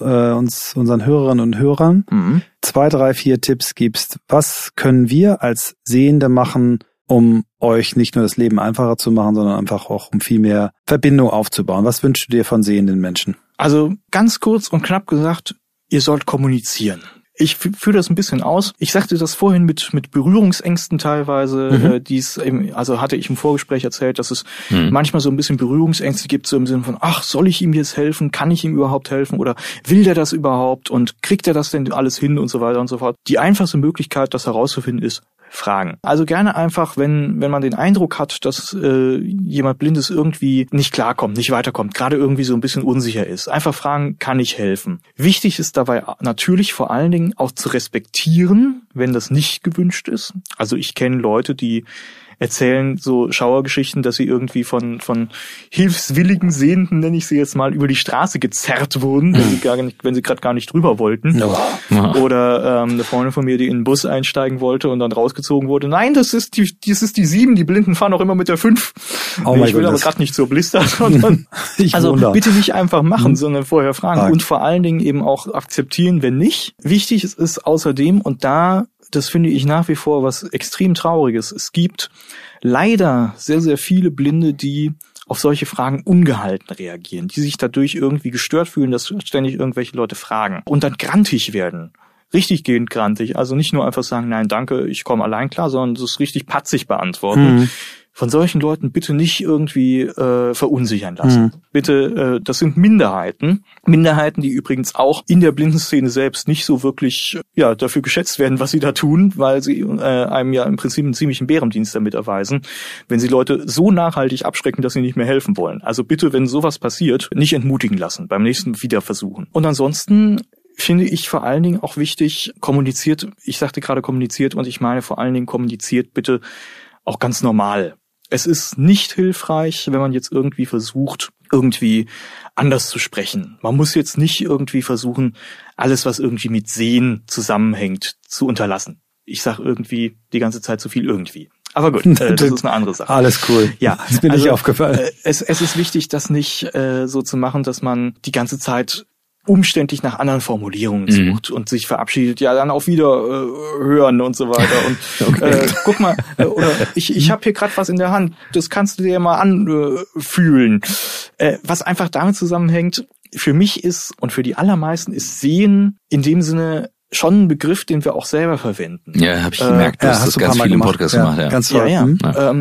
Speaker 2: unseren Hörerinnen und Hörern 2, 3, 4 Tipps gibst. Was können wir als Sehende machen, um euch nicht nur das Leben einfacher zu machen, sondern einfach auch um viel mehr Verbindung aufzubauen? Was wünschst du dir von sehenden Menschen?
Speaker 3: Also ganz kurz und knapp gesagt, ihr sollt kommunizieren. Ich führe das ein bisschen aus. Ich sagte das vorhin mit Berührungsängsten teilweise, also hatte ich im Vorgespräch erzählt, dass es manchmal so ein bisschen Berührungsängste gibt, so im Sinne von, ach, soll ich ihm jetzt helfen? Kann ich ihm überhaupt helfen? Oder will der das überhaupt? Und kriegt er das denn alles hin? Und so weiter und so fort. Die einfachste Möglichkeit, das herauszufinden, ist fragen. Also gerne einfach, wenn man den Eindruck hat, dass jemand Blindes irgendwie nicht klarkommt, nicht weiterkommt, gerade irgendwie so ein bisschen unsicher ist, einfach fragen, kann ich helfen? Wichtig ist dabei natürlich vor allen Dingen auch zu respektieren, wenn das nicht gewünscht ist. Also ich kenne Leute, die erzählen so Schauergeschichten, dass sie irgendwie von hilfswilligen Sehenden, nenne ich sie jetzt mal, über die Straße gezerrt wurden, wenn sie gerade gar nicht drüber wollten. Ja. Oder eine Freundin von mir, die in den Bus einsteigen wollte und dann rausgezogen wurde. Nein, das ist die 7, die Blinden fahren auch immer mit der 5. Oh ich will aber gerade nicht so Blister, sondern bitte nicht einfach machen, sondern vorher fragen. Und vor allen Dingen eben auch akzeptieren, wenn nicht. Wichtig ist außerdem, und das finde ich nach wie vor was extrem Trauriges. Es gibt leider sehr, sehr viele Blinde, die auf solche Fragen ungehalten reagieren, die sich dadurch irgendwie gestört fühlen, dass ständig irgendwelche Leute fragen und dann grantig werden. Richtig gehend grantig. Also nicht nur einfach sagen, nein, danke, ich komme allein klar, sondern das richtig patzig beantworten. Von solchen Leuten bitte nicht irgendwie verunsichern lassen. Bitte, das sind Minderheiten. Minderheiten, die übrigens auch in der Blindenszene selbst nicht so wirklich dafür geschätzt werden, was sie da tun, weil sie einem ja im Prinzip einen ziemlichen Bärendienst damit erweisen, wenn sie Leute so nachhaltig abschrecken, dass sie nicht mehr helfen wollen. Also bitte, wenn sowas passiert, nicht entmutigen lassen, beim nächsten wieder versuchen. Und ansonsten finde ich vor allen Dingen auch wichtig, kommuniziert, ich sagte gerade kommuniziert und ich meine vor allen Dingen kommuniziert bitte auch ganz normal. Es ist nicht hilfreich, wenn man jetzt irgendwie versucht, irgendwie anders zu sprechen. Man muss jetzt nicht irgendwie versuchen, alles, was irgendwie mit Sehen zusammenhängt, zu unterlassen. Ich sage irgendwie die ganze Zeit zu viel irgendwie. Aber gut, das ist eine andere Sache.
Speaker 2: Alles cool.
Speaker 3: Ja,
Speaker 2: ist mir nicht aufgefallen.
Speaker 3: Es ist wichtig, das nicht so zu machen, dass man die ganze Zeit umständlich nach anderen Formulierungen sucht und sich verabschiedet, ja, dann auf Wiederhören und so weiter. Und guck mal, oder ich habe hier gerade was in der Hand, das kannst du dir mal anfühlen. Was einfach damit zusammenhängt, für mich ist und für die allermeisten ist Sehen in dem Sinne schon ein Begriff, den wir auch selber verwenden.
Speaker 1: Ja, habe ich gemerkt, du hast das ganz viel im Podcast gemacht. Ja.
Speaker 2: Ganz toll.
Speaker 3: Ja.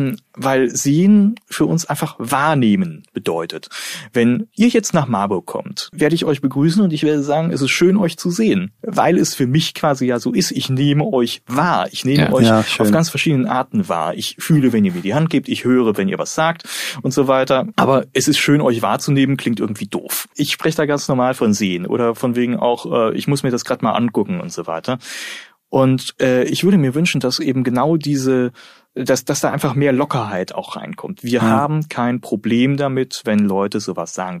Speaker 3: Weil Sehen für uns einfach wahrnehmen bedeutet. Wenn ihr jetzt nach Marburg kommt, werde ich euch begrüßen und ich werde sagen, es ist schön, euch zu sehen. Weil es für mich quasi ja so ist, ich nehme euch wahr. Ich nehme euch auf ganz verschiedenen Arten wahr. Ich fühle, wenn ihr mir die Hand gebt, ich höre, wenn ihr was sagt und so weiter. Aber es ist schön, euch wahrzunehmen, klingt irgendwie doof. Ich spreche da ganz normal von Sehen oder von wegen auch, ich muss mir das gerade mal angucken und so weiter. Und ich würde mir wünschen, dass eben genau dass da einfach mehr Lockerheit auch reinkommt. Wir haben kein Problem damit, wenn Leute sowas sagen.